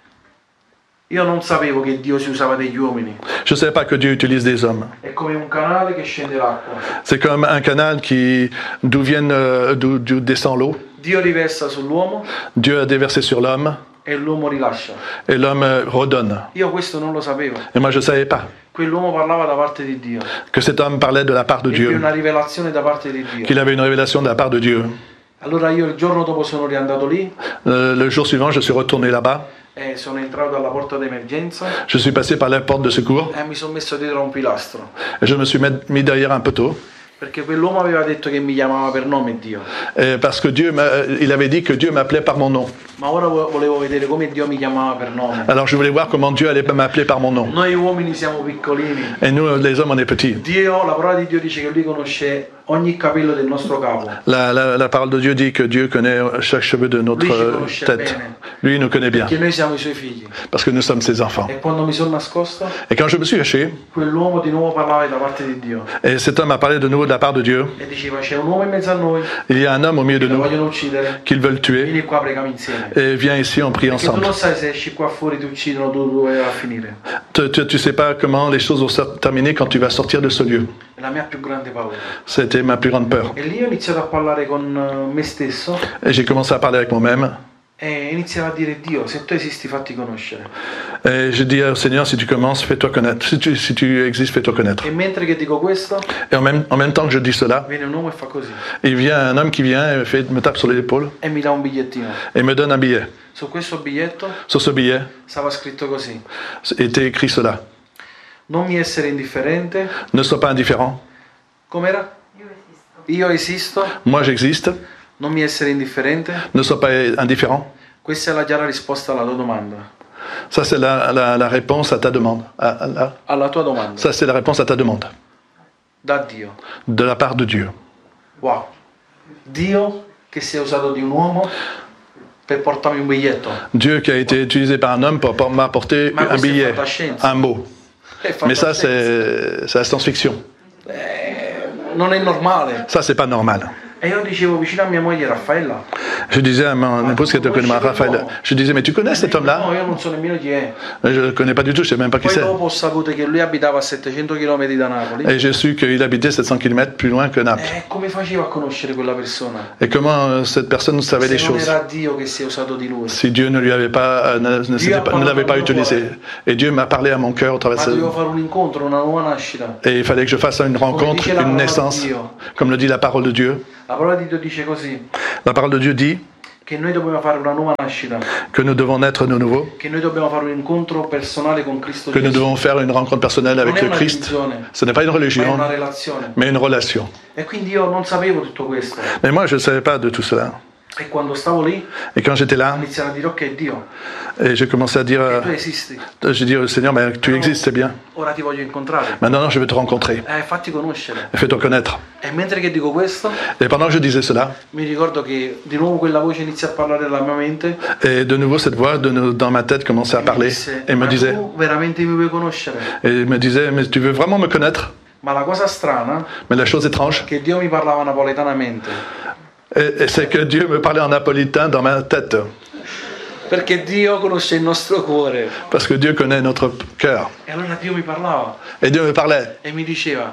Io non sapevo che Dio si usava degli uomini. Je ne savais pas que Dieu utilise des hommes. È come un canale che scende l'acqua. C'est comme un canal d'où descend l'eau. Dio riversa sull'uomo Dieu a déversé sur l'homme e l'uomo rilascia. et l'homme redonne. Io questo non lo sapevo. Et moi, je ne savais pas Quell'uomo parlava da parte di Dio. que cet homme parlait de la part de Ebbe Dieu, una rivelazione da parte di Dio. qu'il avait une révélation de la part de Dieu. Allora io il giorno dopo sono riandato lì Le jour suivant, je suis retourné là-bas. e sono entrato dalla porta d'emergenza Je suis passé par la porte de secours e mi sono messo dietro a un pilastro. et je me suis mis derrière un poteau. Perché quell'uomo aveva detto che mi chiamava per nome Dio. Parce que il avait dit que Dieu m'appelait par mon nom. Ma ora volevo vedere come Dio mi chiamava per nome. Alors je voulais voir comment Dieu allait m'appeler par mon nom. Noi uomini siamo piccolini. Et nous, les hommes, on est petits. Dio, la parola di Dio dice che lui conosce ogni capello del nostro capo. La parole de Dieu dit que Dieu connaît chaque cheveu de notre Lui ci conosce tête. bene. Lui, il nous connaît bien, Perché noi siamo i suoi figli. parce que nous sommes ses enfants. E quando mi sono nascosto, Et quand je me suis caché, quell'uomo di nuovo parlava da parte di Dio. et cet homme a parlé de nouveau de la part de Dieu, E diceva, c'è un uomo in mezzo a noi, il y a un homme au milieu de lo nous vogliono uccidere. qu'ils veulent tuer, Vieni qua, preghiamo insieme. et viens ici, on prie Perché tu ensemble. non sai se esci qua fuori ti uccidono, tu dove vai a finire. Tu sais pas comment les choses vont se terminer quand tu vas sortir de ce lieu. È la mia più grande paura. C'était ma plus grande peur. E lì ho iniziato a parlare con me stesso Et j'ai commencé à parler avec moi-même. e iniziavo a dire, Dio, se tu esisti fatti conoscere. Et j'ai dit au Seigneur, si tu commences, fais-toi connaître. Si tu existes, fais-toi connaître. E mentre che dico questo, Et en même temps que je dis cela, viene un uomo e fa così. il vient un homme qui vient et me tape sur l'épaule E mi dà un bigliettino. et me donne un billet. Su questo biglietto Sur ce billet stava scritto così. était écrit cela. Non mi essere indifferente. Ne sois pas indifférent. Com'era? Io esisto. Moi, j'existe. Non mi essere indifferente. Ne sois pas indifférent. Questa è la chiara risposta alla tua domanda. Ça, c'est la réponse à ta demande. Alla tua domanda. Ça, c'est la réponse à ta demande. Da Dio. De la part de Dieu. Wow. Dio che si è usato di un uomo per portarmi un biglietto. Dieu qui a été utilisé par un homme pour m'apporter Ma un questa è billet, fantascienza. un mot. È Mais ça, fantascienza. c'est la science-fiction. Non è normale. Ça, c'est pas normal. E io dicevo vicino a mia moglie Raffaella. Je disais à mon épouse qui était connue, Raphaël, je disais, mais tu connais cet homme-là? No, io non so nemmeno chi è. Je ne le connais pas du tout, je ne sais même pas qui Poi c'est. dopo ho saputo che lui abitava a 700 km da Napoli. Et j'ai su qu'il habitait 700 km plus loin que Naples. E come faceva a conoscere quella persona? Et comment cette personne savait les Se non choses? era Dio che si è usato di lui. Si Dieu ne lui avait pas, ne l'avait pas utilisé. Et Dieu m'a parlé à mon cœur au travers Ma de dovevo fare un incontro, una nuova nascita. Et il fallait que je fasse une rencontre, une naissance, comme le dit la parole de Dieu. La parola di Dio dice così, La parole de Dieu dit che noi dobbiamo fare una nuova nascita, que nous devons naître de nouveau, che noi dobbiamo fare un incontro personale con Cristo que nous Gesù. devons faire une rencontre personnelle avec Non è le una Christ. religione, Ce n'est pas une ma è religion, una relazione. mais une relation. E quindi io non sapevo tutto questo. Mais moi, je ne savais pas de tout cela. E quando stavo lì, Et quand j'étais là, ho iniziato a dire, ok Dio, et j'ai commencé à dire, tu esisti, j'ai dit au Seigneur, mais tu existes, c'est bien. ora ti voglio incontrare. Maintenant, je veux te rencontrer. Fatti conoscere. Fais-toi connaître. E mentre che dico questo, Et pendant que je disais cela, mi ricordo che di nuovo quella voce inizia a parlare nella mia mente et de nouveau cette voix dans ma tête commençait à parler et me ma disait, tu veramente mi vuoi conoscere? mais tu veux vraiment me connaître? Ma la cosa strana Mais la chose étrange, è che Dio mi parlava napoletanamente. et c'est que Dieu me parlait en napolitain dans ma tête. Perché Dio conosce il nostro cuore. Parce que Dieu connaît notre cœur. E allora Dio mi parlava Et Dieu me parlait. e mi diceva,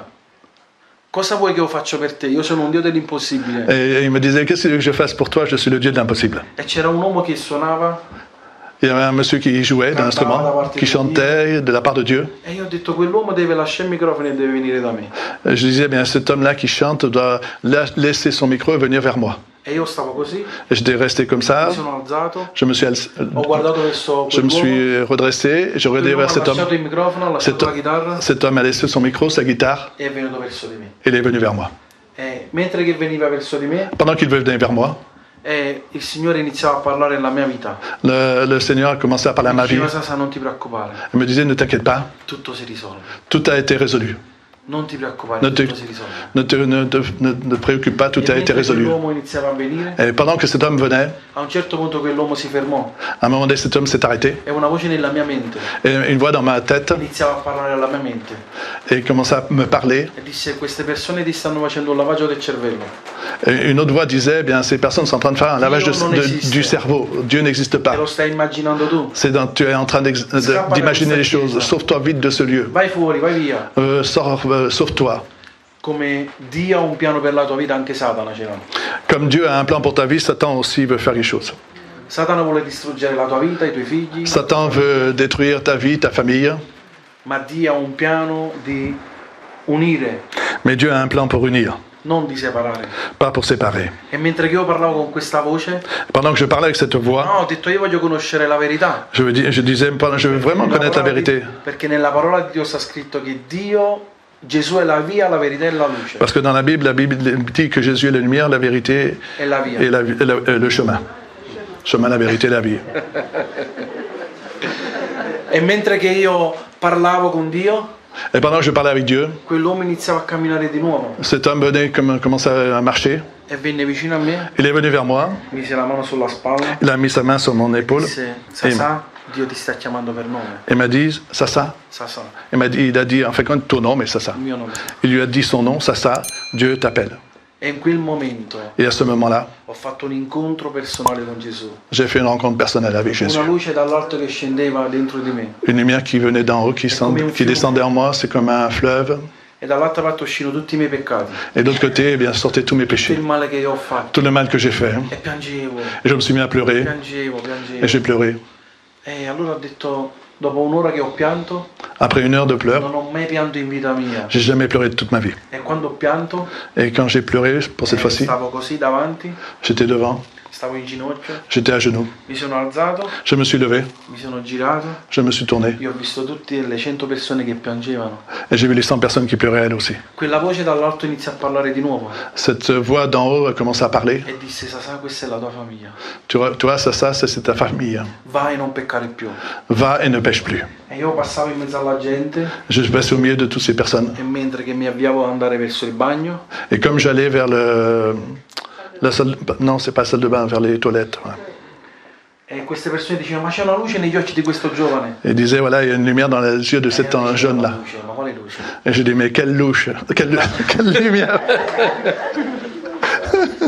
cosa vuoi che io faccia per te? Io sono un Dio dell'impossibile. Et il me disait, qu'est-ce que tu veux que je fasse pour toi? Je suis le Dieu de l'impossible. E c'era un uomo che suonava Il y avait un monsieur qui jouait d'un instrument, qui chantait de la part de Dieu. e io ho detto, quell'uomo deve lasciare il microfono e deve venire da me. Je disais, bien, cet homme-là qui chante doit laisser son micro et venir vers moi. E io stavo così, Et j'étais resté comme ça. mi sono alzato, Je me suis, ho guardato verso je me quell'uomo, suis redressé, j'ai regardé quell'uomo vers ha cet homme. lasciato il microfono, ha lasciato la chitarra Cet homme a laissé son micro, sa guitare, e è venuto verso di me. et il est venu vers moi. E mentre che veniva verso di me, Pendant qu'il venait vers moi, il Signore iniziava a parlare nella mia vita. le Seigneur a commencé à parler à ma vie. Diceva, Sasa, non ti preoccupare, Il me disait, ne t'inquiète pas, tutto si risolve. tout a été résolu. Non ti preoccupare, Ne te, tutto si risolve. ne te préoccupe pas, tout E a été mentre résolu. quell'uomo iniziava a venire, Et pendant que cet homme venait, a un certo punto quell'uomo si fermò à un moment donné, cet homme s'est arrêté. e una voce nella mia mente Et une voix dans ma tête iniziava a parlare alla mia mente et commença à me parler. e disse, queste persone ti stanno facendo un lavaggio del cervello. Et une autre voix disait, bien, ces personnes sont en train de faire un lavage du cerveau. Dieu n'existe Te pas. lo stai immaginando tu. Tu es en train d'imaginer les choses. Sauve-toi vite de ce lieu. Vai fuori, vai via. Sauve-toi. Come Dio ha un piano per la tua vita, anche Satana ce l'ha. Comme Dieu a un plan pour ta vie, Satan aussi veut faire les choses. Satana vuole distruggere la tua vita, i tuoi figli, Satan veut détruire ta vie, ta famille. ma Dio ha un piano di unire, Mais Dieu a un plan pour unir, non di separare. pas pour séparer. E mentre che io parlavo con questa voce, Pendant que je parlais avec cette voix, no, ho detto, io voglio conoscere la verità. je disais, je veux vraiment connaître la vérité. Perché nella parola di Dio sta scritto che Gesù è la via, la verità e la luce. Parce que dans la Bible dit que Jésus est la lumière, la vérité È la via. et le chemin. Chemin, la vérité, la vie. E mentre che io parlavo con Dio, Et pendant que je parlais avec Dieu, quell'uomo iniziava a camminare di nuovo cet homme venait, commençait à marcher. e venne vicino a me, Il est venu vers moi, mise la mano sulla spalla il a mis sa main sur mon e épaule disse, Sasà, Dio ti sta chiamando per nome. et m'a dit, Sasa. Sasà, Il a dit, en fait, ton nom, mais Sasa. il mio nome. Il lui a dit son nom, Sasa, Dieu t'appelle. E in quel momento Et à ce moment-là, ho fatto un incontro personale con Gesù. j'ai fait une rencontre personnelle avec Jésus. Una luce dall'alto che scendeva dentro di me. Une lumière qui venait d'en haut, qui descendait en moi, c'est comme un fleuve. E dall'altra parte uscivano tutti i miei peccati, Et de l'autre côté, eh bien, sortaient tous mes tutto péchés, il male che io ho fatto. tout le mal que j'ai fait. E piangevo, Et je me suis mis à pleurer, piangevo. et j'ai pleuré. E allora ho detto, dopo un'ora che ho pianto, Après une heure de pleurs, non ho mai pianto in vita mia. j'ai jamais pleuré de toute ma vie. E quando ho pianto, Et quand j'ai pleuré, pour cette fois-ci, stavo così davanti, j'étais devant, stavo in ginocchio, j'étais à genoux. mi sono alzato, Je me suis levé, mi sono girato, je me suis tourné, io ho visto tutte le 100 persone che piangevano. et j'ai vu les 100 personnes qui pleuraient elles aussi. Quella voce dall'alto inizia a parlare di nuovo Cette voix d'en haut a commencé à parler. e disse, Sasà, questa è la tua famiglia. Tu vois, ça, c'est ta famille. Vai e non peccare più. Va et ne pêche plus. E io passavo in mezzo alla gente Je passais au milieu de toutes ces personnes. e mentre che mi avviavo ad andare verso il bagno, Et comme j'allais vers la salle, non, c'est pas la salle de bain, vers les toilettes. Ouais. e queste persone dicevano, ma c'è una luce negli occhi di questo giovane. Et disait, voilà, il y a une lumière dans les yeux de cet io dicevo, jeune-là. "Ma luce, ma quale luce? Et j'ai dit, mais quelle louche, quelle lumière.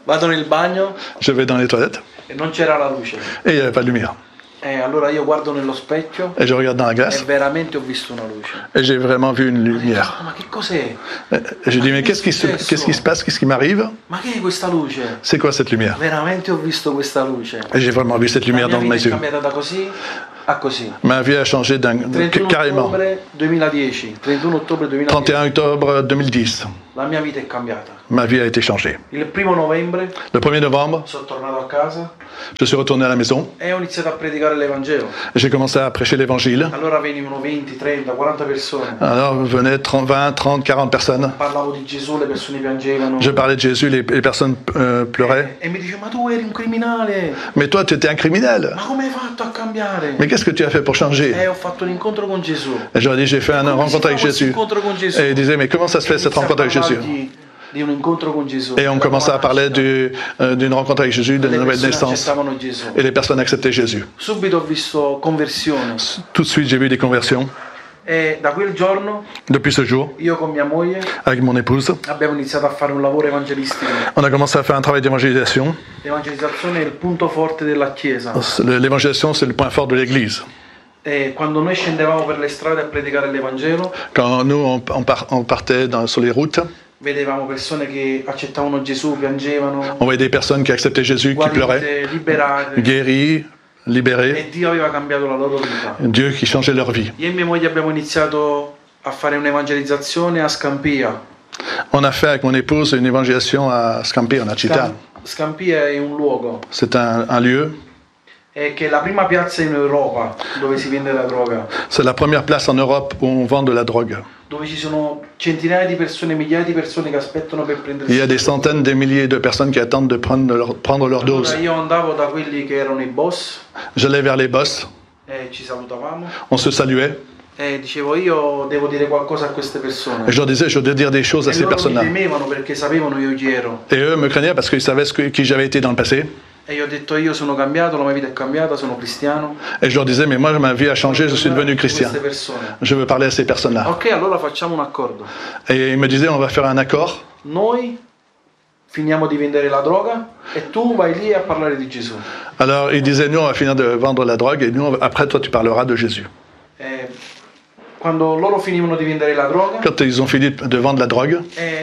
Vado nel bagno Je vais dans les toilettes e non c'era la luce. et il n'y avait pas de lumière. E allora io guardo nello specchio Et je regarde dans la e glace veramente ho visto una luce. et j'ai vraiment vu une lumière. Ma che cos'è? Et je dis, mais qu'est-ce qui se passe? Qu'est-ce qui m'arrive? Ma che è questa luce? C'est quoi cette lumière? Veramente ho visto questa luce. Et j'ai vraiment vu cette La lumière mia dans vita mes è yeux. cambiata da così a così. Ma vie a changé 31 carrément. ottobre 2010. 31 ottobre 2010. 31 octobre 2010, La mia vita è cambiata. ma vie a été changée. Il 1 novembre Le 1er novembre, sono tornato a casa je suis retourné à la maison e ho iniziato a predicare l'Evangelo. et j'ai commencé à prêcher l'évangile. Allora venivano 20, 30, 40 persone. Alors venaient 20, 30, 40 personnes. Parlavo di Gesù, le persone piangevano. Je parlais de Jésus, les personnes pleuraient. E mi dice, ma tu eri un criminale, Mais toi, tu étais un criminel. ma come hai fatto a cambiare? Mais qu'est-ce que tu as fait pour changer? E ho fatto un incontro con Gesù. Et j'aurais dit, j'ai fait une rencontre avec Jésus. Et il disait, mais comment ça se fait cette rencontre avec Jésus? Di un incontro con Gesù. Et on commençait à parler d'une rencontre avec Jésus, de Le la nouvelle persone naissance. accettavano Gesù. Et les personnes acceptaient Jésus. Subito ho visto conversione. Tout de suite, j'ai vu des conversions. E da quel giorno Depuis ce jour, io con mia moglie avec mon épouse, abbiamo iniziato a fare un lavoro evangelistico. on a commencé à faire un travail d'évangélisation. L'evangelizzazione è il punto forte della Chiesa. L'évangélisation, c'est le point fort de l'Église. E quando noi scendevamo per le strade a predicare l'Evangelo, Quand nous, on partait sur les routes, vedevamo persone che accettavano Gesù, piangevano, on voyait des personnes qui acceptaient Jésus, qui pleuraient, guarite, liberate. guéries, libérées. E Dio aveva cambiato la loro vita. Dieu qui changeait leur vie. Io e mia moglie abbiamo iniziato a fare un'evangelizzazione a Scampia. On a fait avec mon épouse une évangélisation à Scampi, en Città. Scampia è un luogo, C'est un lieu, che è la prima piazza in Europa dove si vende la droga, c'est la première place en Europe où on vend de la drogue. dove ci sono centinaia di persone, migliaia di persone che aspettano per prendere. Il y a des centaines, des milliers de personnes qui attendent de prendre leur Allora dose. io andavo da quelli che erano i boss J'allais vers les boss, e ci salutavamo on se saluait, e dicevo io devo dire qualcosa a queste persone. et je leur disais, je dois dire des choses à E ces loro mi personnes-là. temevano perché sapevano io chi ero. Et eux me craignaient parce qu'ils savaient qui j'avais été dans le passé. E io ho detto io sono cambiato, la mia vita è cambiata, sono cristiano. Et je leur disais, mais moi, ma vie a changé, je suis devenu chrétien. Queste persone. Je veux parler à ces personnes-là. Ok, allora facciamo un accordo. Et ils me disaient, on va faire un accord. Noi finiamo di vendere la droga e tu vai lì a parlare di Gesù. Alors, ils disaient, nous, on va finir de vendre la drogue, et nous, après, toi, tu parleras de Jésus. E quando loro finivano di vendere la droga, Quand ils ont fini de vendre la drogue,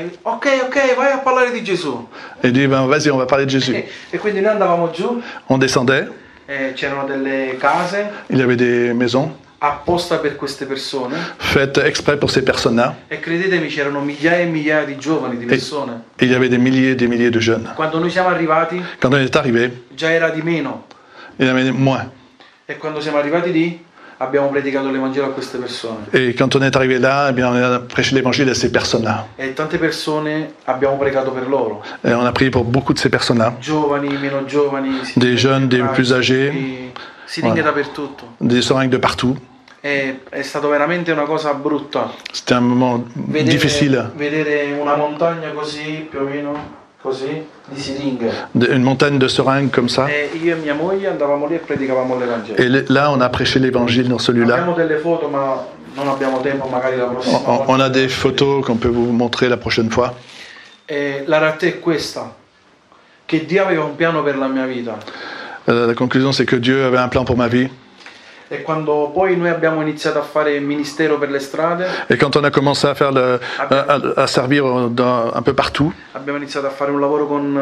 ok, vai a parlare di Gesù. ils disent, ben, vas-y, on va parler de Jésus. E quindi noi andavamo giù, On descendait, c'erano delle case il y avait des maisons apposta per queste persone faites exprès pour ces personnes-là, e credetemi c'erano migliaia e migliaia di giovani, di persone. et il y avait des milliers de jeunes. Quando noi siamo arrivati Quand on est arrivé, già era di meno il y en avait moins. e quando siamo arrivati lì abbiamo predicato l'Evangelo a queste persone. Et quand on est arrivé là, eh bien, on a prêché l'évangile à ces personnes-là. E tante persone abbiamo pregato per loro. Et on a prié pour beaucoup de ces personnes-là. Giovani, meno giovani, Des jeunes, des plus âgés. siringhe Voilà. dappertutto. Des seringues de partout. È stato veramente una cosa brutta. C'était un moment difficile. Vedere una montagna così, più o meno così, di siringhe. Une montagne de seringues comme ça. E io e mia moglie andavamo lì e predicavamo l'Evangelo. Et là, on a prêché l'évangile dans celui-là. Abbiamo delle foto, ma non abbiamo tempo, magari la prossima volta. On a des photos qu'on peut vous montrer la prochaine fois. E la realtà è questa, che Dio aveva un piano per la mia vita. La conclusion, c'est que Dieu avait un plan pour ma vie. E quando poi noi abbiamo iniziato a fare il ministero per le strade, Et quand on a commencé à faire à servir un peu partout, abbiamo iniziato a fare un lavoro con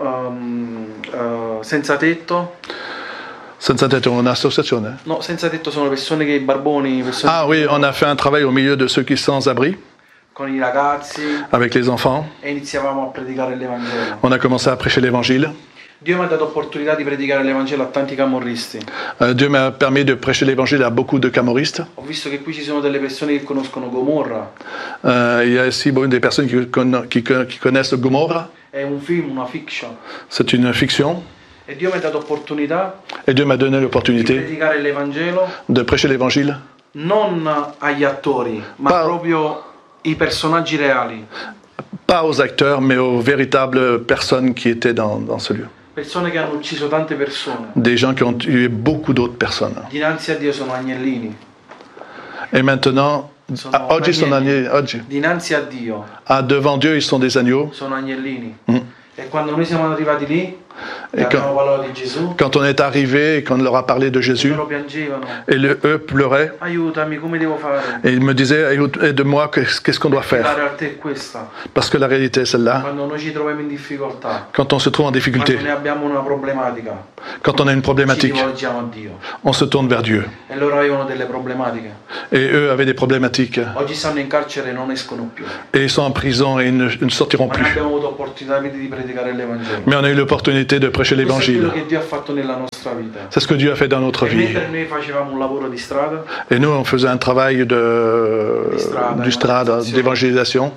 Senza Tetto. Senza Tetto, une association. Hein? No, Senza Tetto sono persone che barboni, persone Ah oui, on a fait un travail au milieu de ceux qui sont sans abri, con i ragazzi avec les enfants. e iniziavamo a predicare l'Evangelo. On a commencé à prêcher l'évangile. Dio mi ha dato opportunità di predicare l'Evangelo a tanti camorristi. Dieu m'a permis de prêcher l'évangile à beaucoup de camoristes. Ho visto che qui ci sono delle persone che conoscono Gomorra. Il y a aussi des personnes qui connaissent Gomorra. È un film, una fiction. C'est une fiction. E Dio mi ha dato opportunità Et Dieu m'a donné di l'opportunité predicare l'Evangelo de prêcher l'évangile, non agli attori, ma Pa- proprio i personaggi reali. pas aux acteurs, mais aux véritables personnes qui étaient dans ce lieu. Persone che hanno ucciso tante persone. Des gens qui ont tué beaucoup d'autres personnes. Dinanzi a Dio sono agnellini. Et maintenant, oggi sono oggi. Dinanzi a Dio Devant Dieu, ils sont des agneaux. sono agnellini. Mm. E quando noi siamo arrivati lì, e abbiamo parlato di Gesù, Quand on est arrivé et qu'on leur a parlé de Jésus, loro piangevano. et eux pleuraient, Aiutami, come devo fare? et ils me disaient, aide-moi, qu'est-ce qu'on doit La faire? realtà è questa. Parce que la réalité est celle-là. Quando noi ci troviamo in difficoltà, Quand on se trouve en difficulté, quando ne abbiamo una problematica, quand on a une ci problématique, rivolgiamo a Dio. on se tourne vers Dieu. E loro avevano delle problematiche. Et eux avaient des problématiques. Oggi stanno in carcere e non escono più. Et ils sont en prison et ils ne sortiront Ma noi plus. abbiamo avuto opportunità di predicare l'Evangelo. Mais on a eu l'opportunité de prêcher Questo è quello l'évangile. che Dio ha fatto nella nostra vita. C'est ce que Dieu a fait dans notre E vie. mentre noi facevamo un lavoro di strada, Et nous, on faisait un travail du strada, d'évangélisation.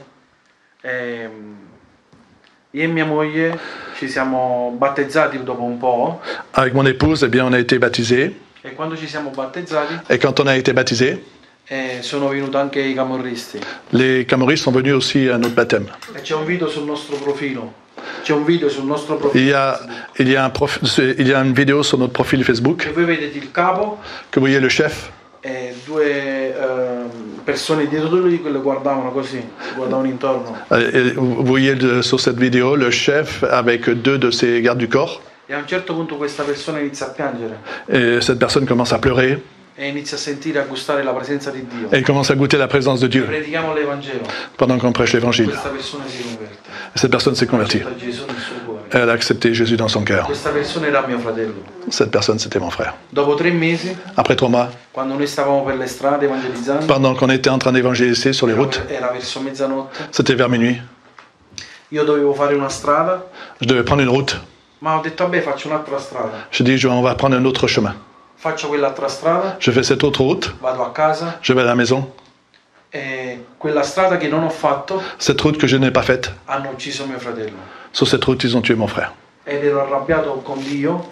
Io e mia moglie ci siamo battezzati dopo un po'. Avec mon épouse, eh bien, on a été baptisés. E quando ci siamo battezzati, Et quand on a été baptisés, sono venuti anche i camorristi. les Camoris sont venus aussi à notre baptême. E c'è un video sul nostro profilo. C'è un video sul nostro profilo. Il y a une vidéo sur notre profil Facebook E voi vedete il capo que vous voyez le chef e due persone dietro di lui che lo guardavano così, guardavano intorno. Et vous voyez sur cette vidéo le chef avec deux de ses gardes du corps. E a un certo punto questa persona inizia a piangere Et cette personne commence à pleurer e inizia a sentire, a gustare la presenza di Dio. et il commence à goûter la présence de Dieu Predichiamo l'Evangelo. pendant qu'on prêche l'évangile. Questa persona si converte. Cette personne s'est convertie. Da Gesù nel suo cuore. Elle a accepté Jésus dans son cœur. Questa persona era mio fratello. Cette personne, c'était mon frère. Dopo 3 mesi, Après 3 mois, quando noi stavamo per le strade evangelizzando, pendant qu'on était en train d'évangéliser sur les routes, era verso mezzanotte, c'était vers minuit, io dovevo fare una strada, je devais prendre une route. ma ho detto vabbè faccio un'altra strada. Je dis, on va prendre un autre chemin. Faccio quell'altra strada, Je fais cette autre route, vado a casa je vais à la maison. e quella strada che non ho fatto Cette route que je n'ai pas faite, hanno ucciso mio fratello. sur cette route, ils ont tué mon frère. Ed ero arrabbiato con Dio,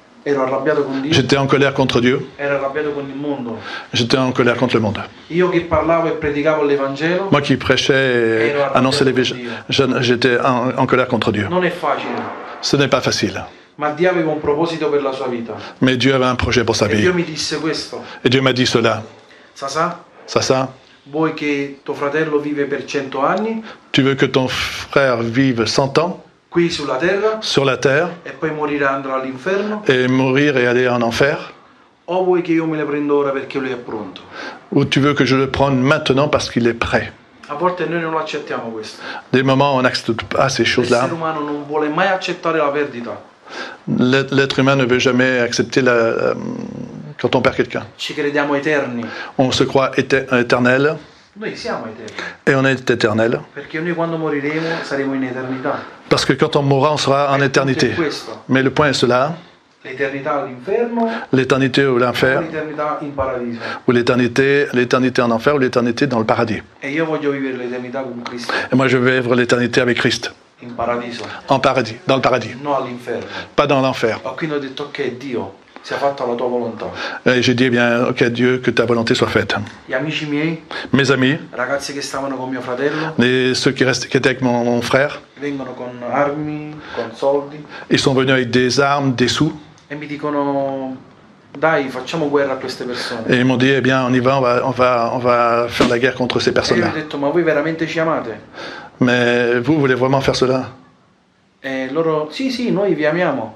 J'étais en colère contre Dieu. ero arrabbiato con il mondo. J'étais en colère contre le monde. Io che parlavo e predicavo l'Evangelo, Moi qui prêchais et annonçais l'évangile, j'étais en colère contre Dieu. non è facile, Ce n'est pas facile. ma Dio aveva un proposito per la sua vita. Mais Dieu avait un projet pour sa E vie. Dio mi disse questo: Et Dieu m'a dit cela. Sasà, Ça, vuoi che tuo fratello vive per 100 anni tu veux que ton frère vive 100 ans qui sulla terra sur la terre e poi morirà e andrà all'inferno, et mourir et aller en enfer? o vuoi che io me le prendo ora perché lui è pronto? Ou tu veux que je le prenne maintenant parce qu'il est prêt? A volte noi non lo accettiamo questo. Des moments où on n'accepte pas ces choses-là. L'essere umano non vuole mai accettare la perdita. L'être humain ne veut jamais accepter quand on perd quelqu'un. Ci crediamo eterni. On se croit éternel Noi siamo eterni. et on est éternel. Perché noi quando moriremo saremo in eternità. Parce que quand on mourra, on sera en éternité. È questo. Mais le point est cela, L'eternità all'inferno l'éternité ou o l'enfer, l'eternità in paradiso. ou l'éternité en enfer ou l'éternité dans le paradis. E io voglio vivere l'eternità con Cristo. Et moi je vais vivre l'éternité avec Christ, In paradiso. en paradis, dans le paradis, Non all'inferno. pas dans l'enfer. Quindi ho detto ok Dio, sia fatta la tua volontà. Et j'ai dit, eh bien, ok Dieu, que ta volonté soit faite. Gli amici miei, Mes amis, ragazzi che stavano con mio fratello, ceux qui étaient avec mon frère, vengono con armi, con soldi ils sont venus avec des armes, des sous, e mi dicono dai facciamo guerra a queste persone. et ils m'ont dit, eh bien, on y va, on va faire la guerre contre ces E io personnes-là. ho detto ma voi veramente ci amate? Mais vous voulez vraiment faire cela? E loro sì noi vi amiamo.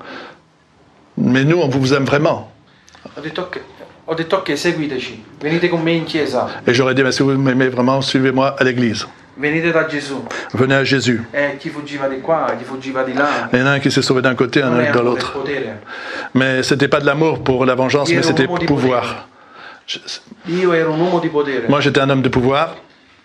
Mais nous, on vous aime vraiment. Ho detto ok seguiteci, venite con me in chiesa, Et j'aurais dit, mais si vous m'aimez vraiment, suivez-moi à l'église. venite da Gesù. Venez à Jésus. E chi fuggiva di qua, chi fuggiva di là. Il y en a un qui s'est sauvé d'un côté, un Non è autre de amore, è l'autre. potere. Mais c'était pas de l'amour pour la vengeance, Io mais ero un c'était uomo di pouvoir. Io ero un uomo di potere. Moi, j'étais un homme de pouvoir.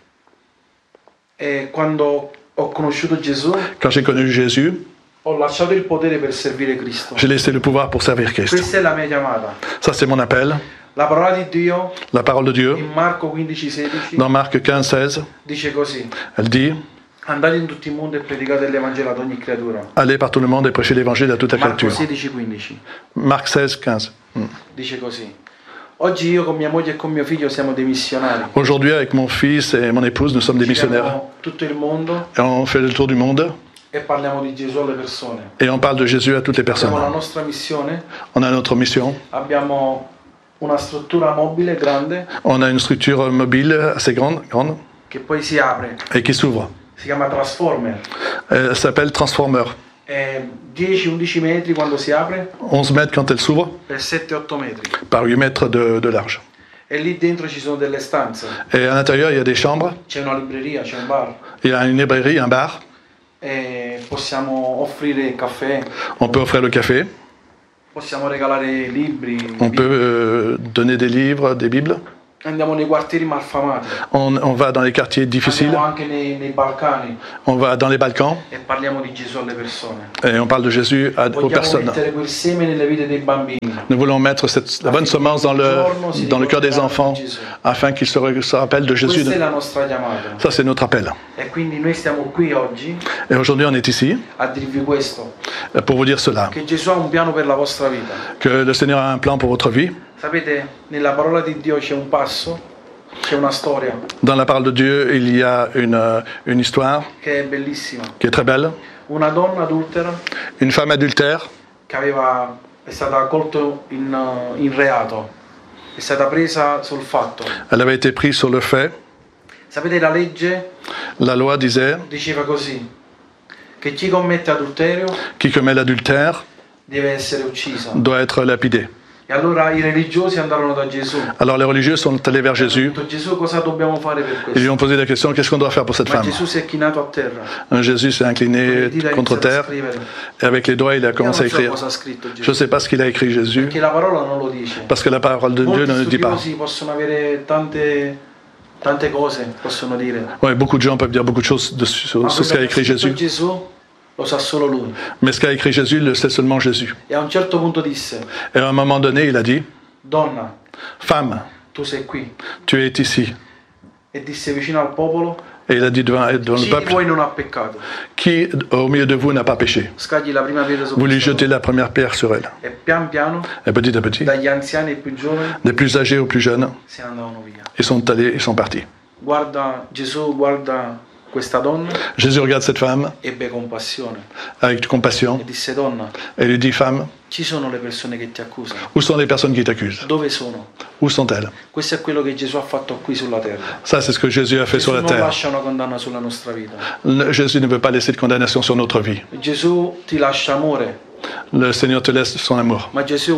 E quando ho conosciuto Gesù, Quand j'ai connu Jésus, ho lasciato il potere per servire Cristo. j'ai laissé le pouvoir pour servir Christ. Questa è la mia chiamata. Ça, c'est mon appel. La parola di Dio La parole de Dieu, in Marco 15,16 dans Marc 15, 16, dice così: elle dit, andate in tutto il mondo e predicate l'Evangelo ad ogni creatura. allez par tout le monde et prêchez l'évangile à toute la Marco créature. 16,15 Marc 16, 15. dice così. Oggi io con mia moglie e con mio figlio siamo dei missionari. Aujourd'hui, avec mon fils et mon épouse, nous sommes des missionnaires. Giriamo tutto il mondo Et on fait le tour du monde e parliamo di Gesù alle persone. et on parle de Jésus à toutes les personnes. Abbiamo la nostra missione, On a notre mission. abbiamo una struttura mobile grande On a une structure mobile assez grande che poi si apre, et qui s'ouvre. si chiama Transformer. Elle s'appelle Transformer. 10-11 metri quando si apre 11 mètres quand elle s'ouvre, per 7-8 metri. par 8 mètres de large. E lì dentro ci sono delle stanze, Et à l'intérieur, il y a des chambres, c'è una libreria, c'è un bar, il y a une librairie, un bar, e possiamo offrire caffè, on peut offrir le café, possiamo regalare libri, on peut donner des livres, des bibles. andiamo nei quartieri malfamati, On va dans les quartiers difficiles, andiamo anche nei Balcani on va dans les Balkans e parliamo di Gesù alle persone. et on parle de Jésus aux Vogliamo personnes. mettere quel seme nelle vite dei bambini. Nous voulons mettre la bonne semence dans le cœur des enfants afin qu'ils se rappellent de Jésus. Questa è la nostra chiamata. Ça, c'est notre appel. E quindi noi stiamo qui oggi Et aujourd'hui, on est ici a dirvi questo, pour vous dire cela, che Gesù ha un piano per la vostra vita. que le Seigneur a un plan pour votre vie. Sapete, nella parola di Dio c'è un passo, c'è una storia Dans la parole de Dieu, il y a une histoire che è bellissima. qui est très belle. Una donna adultera Une femme adultère che è stata colta in reato, è stata presa sul fatto. elle avait été prise sur le fait. Sapete, la legge La loi disait diceva così, che chi commette adulterio qui commet l'adultère deve essere uccisa. doit être lapidé. E allora i religiosi andarono da Gesù. Alors les religieux sont allés vers Hanno Jésus detto, Gesù, cosa dobbiamo fare per et lui questo? ont posé la question, qu'est-ce qu'on doit faire pour cette Ma femme? Gesù si è chinato a terra. Jésus s'est incliné Le dita contre iniziano a terre scrivere. et avec les doigts il a Io non commencé à so écrire. cosa ha scritto Je ne Gesù, sais pas ce qu'il a écrit Jésus perché la parola non lo dice. parce que la parole de Dieu Molti ne le dit pas. studiosi possono avere tante cose, possono dire. Ouais, beaucoup de gens peuvent dire beaucoup de choses sur Ma ce quello qu'a che ha écrit scritto Jésus. Gesù lo sa solo lui. Mais ce qu'a écrit Jésus, le sait seulement Jésus. E a un certo punto disse, Et à un moment donné, il a dit, donna, femme, tu sei qui. tu es ici. E disse vicino al popolo, Et il a dit devant le chi di peuple, voi non ha peccato? qui au milieu de vous n'a pas péché? Scagli la prima pietra su Vous lui questa jetez donna. la première pierre sur elle. E pian piano, Et petit à petit, dagli anziani ai più giovani, des plus âgés aux plus jeunes, se ne andavano via. ils sont allés, ils sont partis. Gesù guarda questa donna, Jésus regarde cette femme ebbe compassione avec compassion e disse, donna, et lui dit, femme, ci sono le persone che ti accusano. où sont les personnes qui t'accusent? Dove sono? Où sont-elles? Questo è quello che Gesù ha fatto qui sulla terra. Ça, c'est ce que Jésus a fait Gesù sur la non terre. lascia una condanna sulla nostra vita. Jésus ne veut pas laisser de condamnation sur notre vie. Gesù ti lascia amore, Le Seigneur te laisse son amour. ma Gesù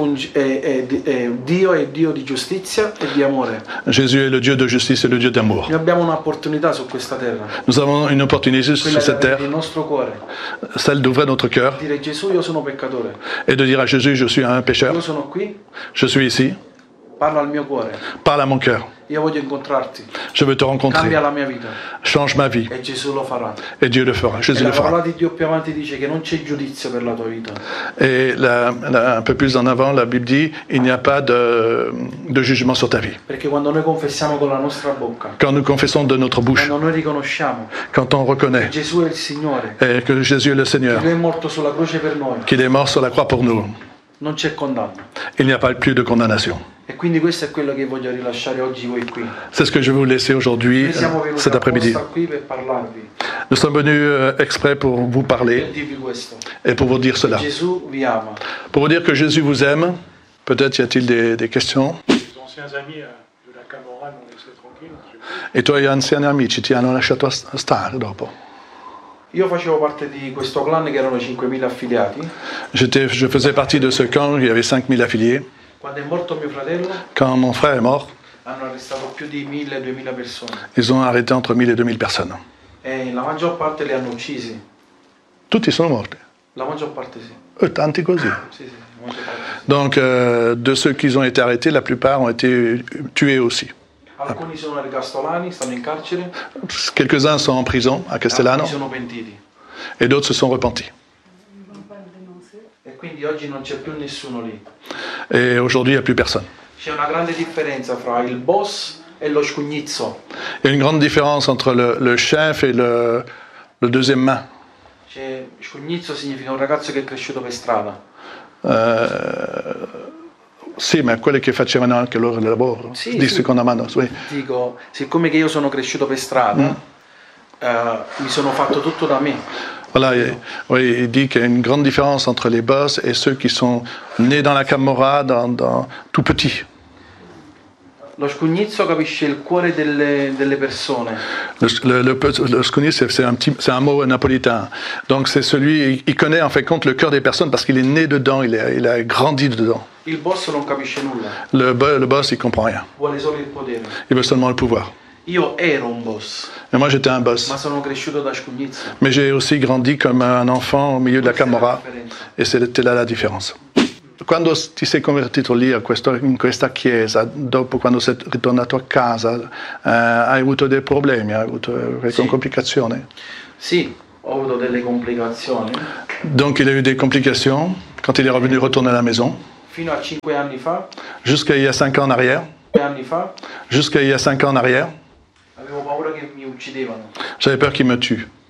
Dio è Dio di giustizia e di amore. Jésus est le Dieu de justice et le Dieu d'amour. Noi abbiamo un'opportunità su questa terra, Nous avons une opportunité quella sur di cette aprire terre, il nostro cuore, celle d'ouvrir notre cœur dire Gesù, io sono peccatore, et de dire à Jésus, je suis un pécheur, io sono qui, je suis ici, parla al mio cuore, parle à mon cœur, io voglio incontrarti, je veux te rencontrer, cambia la mia vita, change ma vie, e Gesù lo farà. et Dieu le fera, E Jésus la le fera. parola di Dio più avanti dice che non c'è giudizio per la tua vita. Et un peu plus en avant, la Bible dit, il n'y a pas de jugement sur ta vie. Perché quando noi confessiamo con la nostra bocca, Quand nous confessons de notre bouche, quando noi riconosciamo quand on reconnaît che Gesù è il Signore, et que Jésus est le che Seigneur, Lui è morto sulla croce per noi, qu'il est mort sur la croix pour nous, non c'è condanna. il n'y a pas plus de condamnation. E quindi questo è quello che voglio rilasciare oggi voi qui. C'est ce que je vais vous laisser aujourd'hui, Noi siamo venuti cet après-midi. apposta qui per parlarvi, Nous sommes venus exprès pour vous per parler dirvi questo. et pour vous dire cela. Gesù vi ama. Pour vous dire que Jésus vous aime. Peut-être y a-t-il des questions. Les anciens amis de la Camorra m'ont laissé tranquille. I tuoi anziani amici ti hanno lasciato stare dopo. Io facevo parte di questo clan che erano 5.000 affiliati. Je faisais partie de ce camp, il y avait 5000 affiliés. Quando è morto mio fratello, Quand mon frère est mort, hanno arrestato più di 1.000-2.000 persone. ils ont arrêté entre 1000 et 2000 personnes. E la maggior parte li hanno uccisi. Tutti sono morti. La maggior parte sì. E tanti così. Sì, la maggior parte sì. Donc, de ceux qui ont été arrêtés, la plupart ont été tués aussi. Alcuni sono ergastolani, stanno in carcere, Quelques-uns sont en prison à Castellano alcuni sono pentiti. et d'autres se sont repentis. E quindi oggi non c'è più nessuno lì. Et aujourd'hui, il n'y a plus personne. C'è una grande differenza fra il boss e lo scugnizzo. Il y a une grande différence entre le chef et le deuxième main. Scugnizzo significa un ragazzo che è cresciuto per strada. Sì, ma quelli che facevano anche loro il lavoro, Sì, di sì. seconda mano. Sì. Dico, siccome che io sono cresciuto per strada, mi sono fatto tutto da me. Voilà, il dit qu'il y a une grande différence entre les boss et ceux qui sont nés dans la Camorra, tout petits. Lo scugnizzo capisce il cuore delle persone. Le scougniz, c'est un mot napolitain. Donc c'est celui, il connaît en fait compte le cœur des personnes parce qu'il est né dedans, il a grandi dedans. Il boss non capisce nulla. Le boss, il comprend rien. Vuole solo il potere. Il veut seulement le pouvoir. Io ero un boss. Et moi j'étais un boss. Ma sono cresciuto da scugnizzo. Mais j'ai aussi grandi comme un enfant au milieu de la Camorra. Questa è la differenza. E c'était là la differenza. Quando ti sei convertito lì in questa chiesa, dopo quando sei ritornato a casa, hai avuto dei problemi, hai avuto qualche complicazione? Sì, ho avuto delle complicazioni. Donc il a eu des complications quand il est retourné à la maison, Fino a 5 anni fa, jusqu'à il y a 5 ans en arrière. avevo paura che mi uccidevano. J'avais peur qu'il me tue.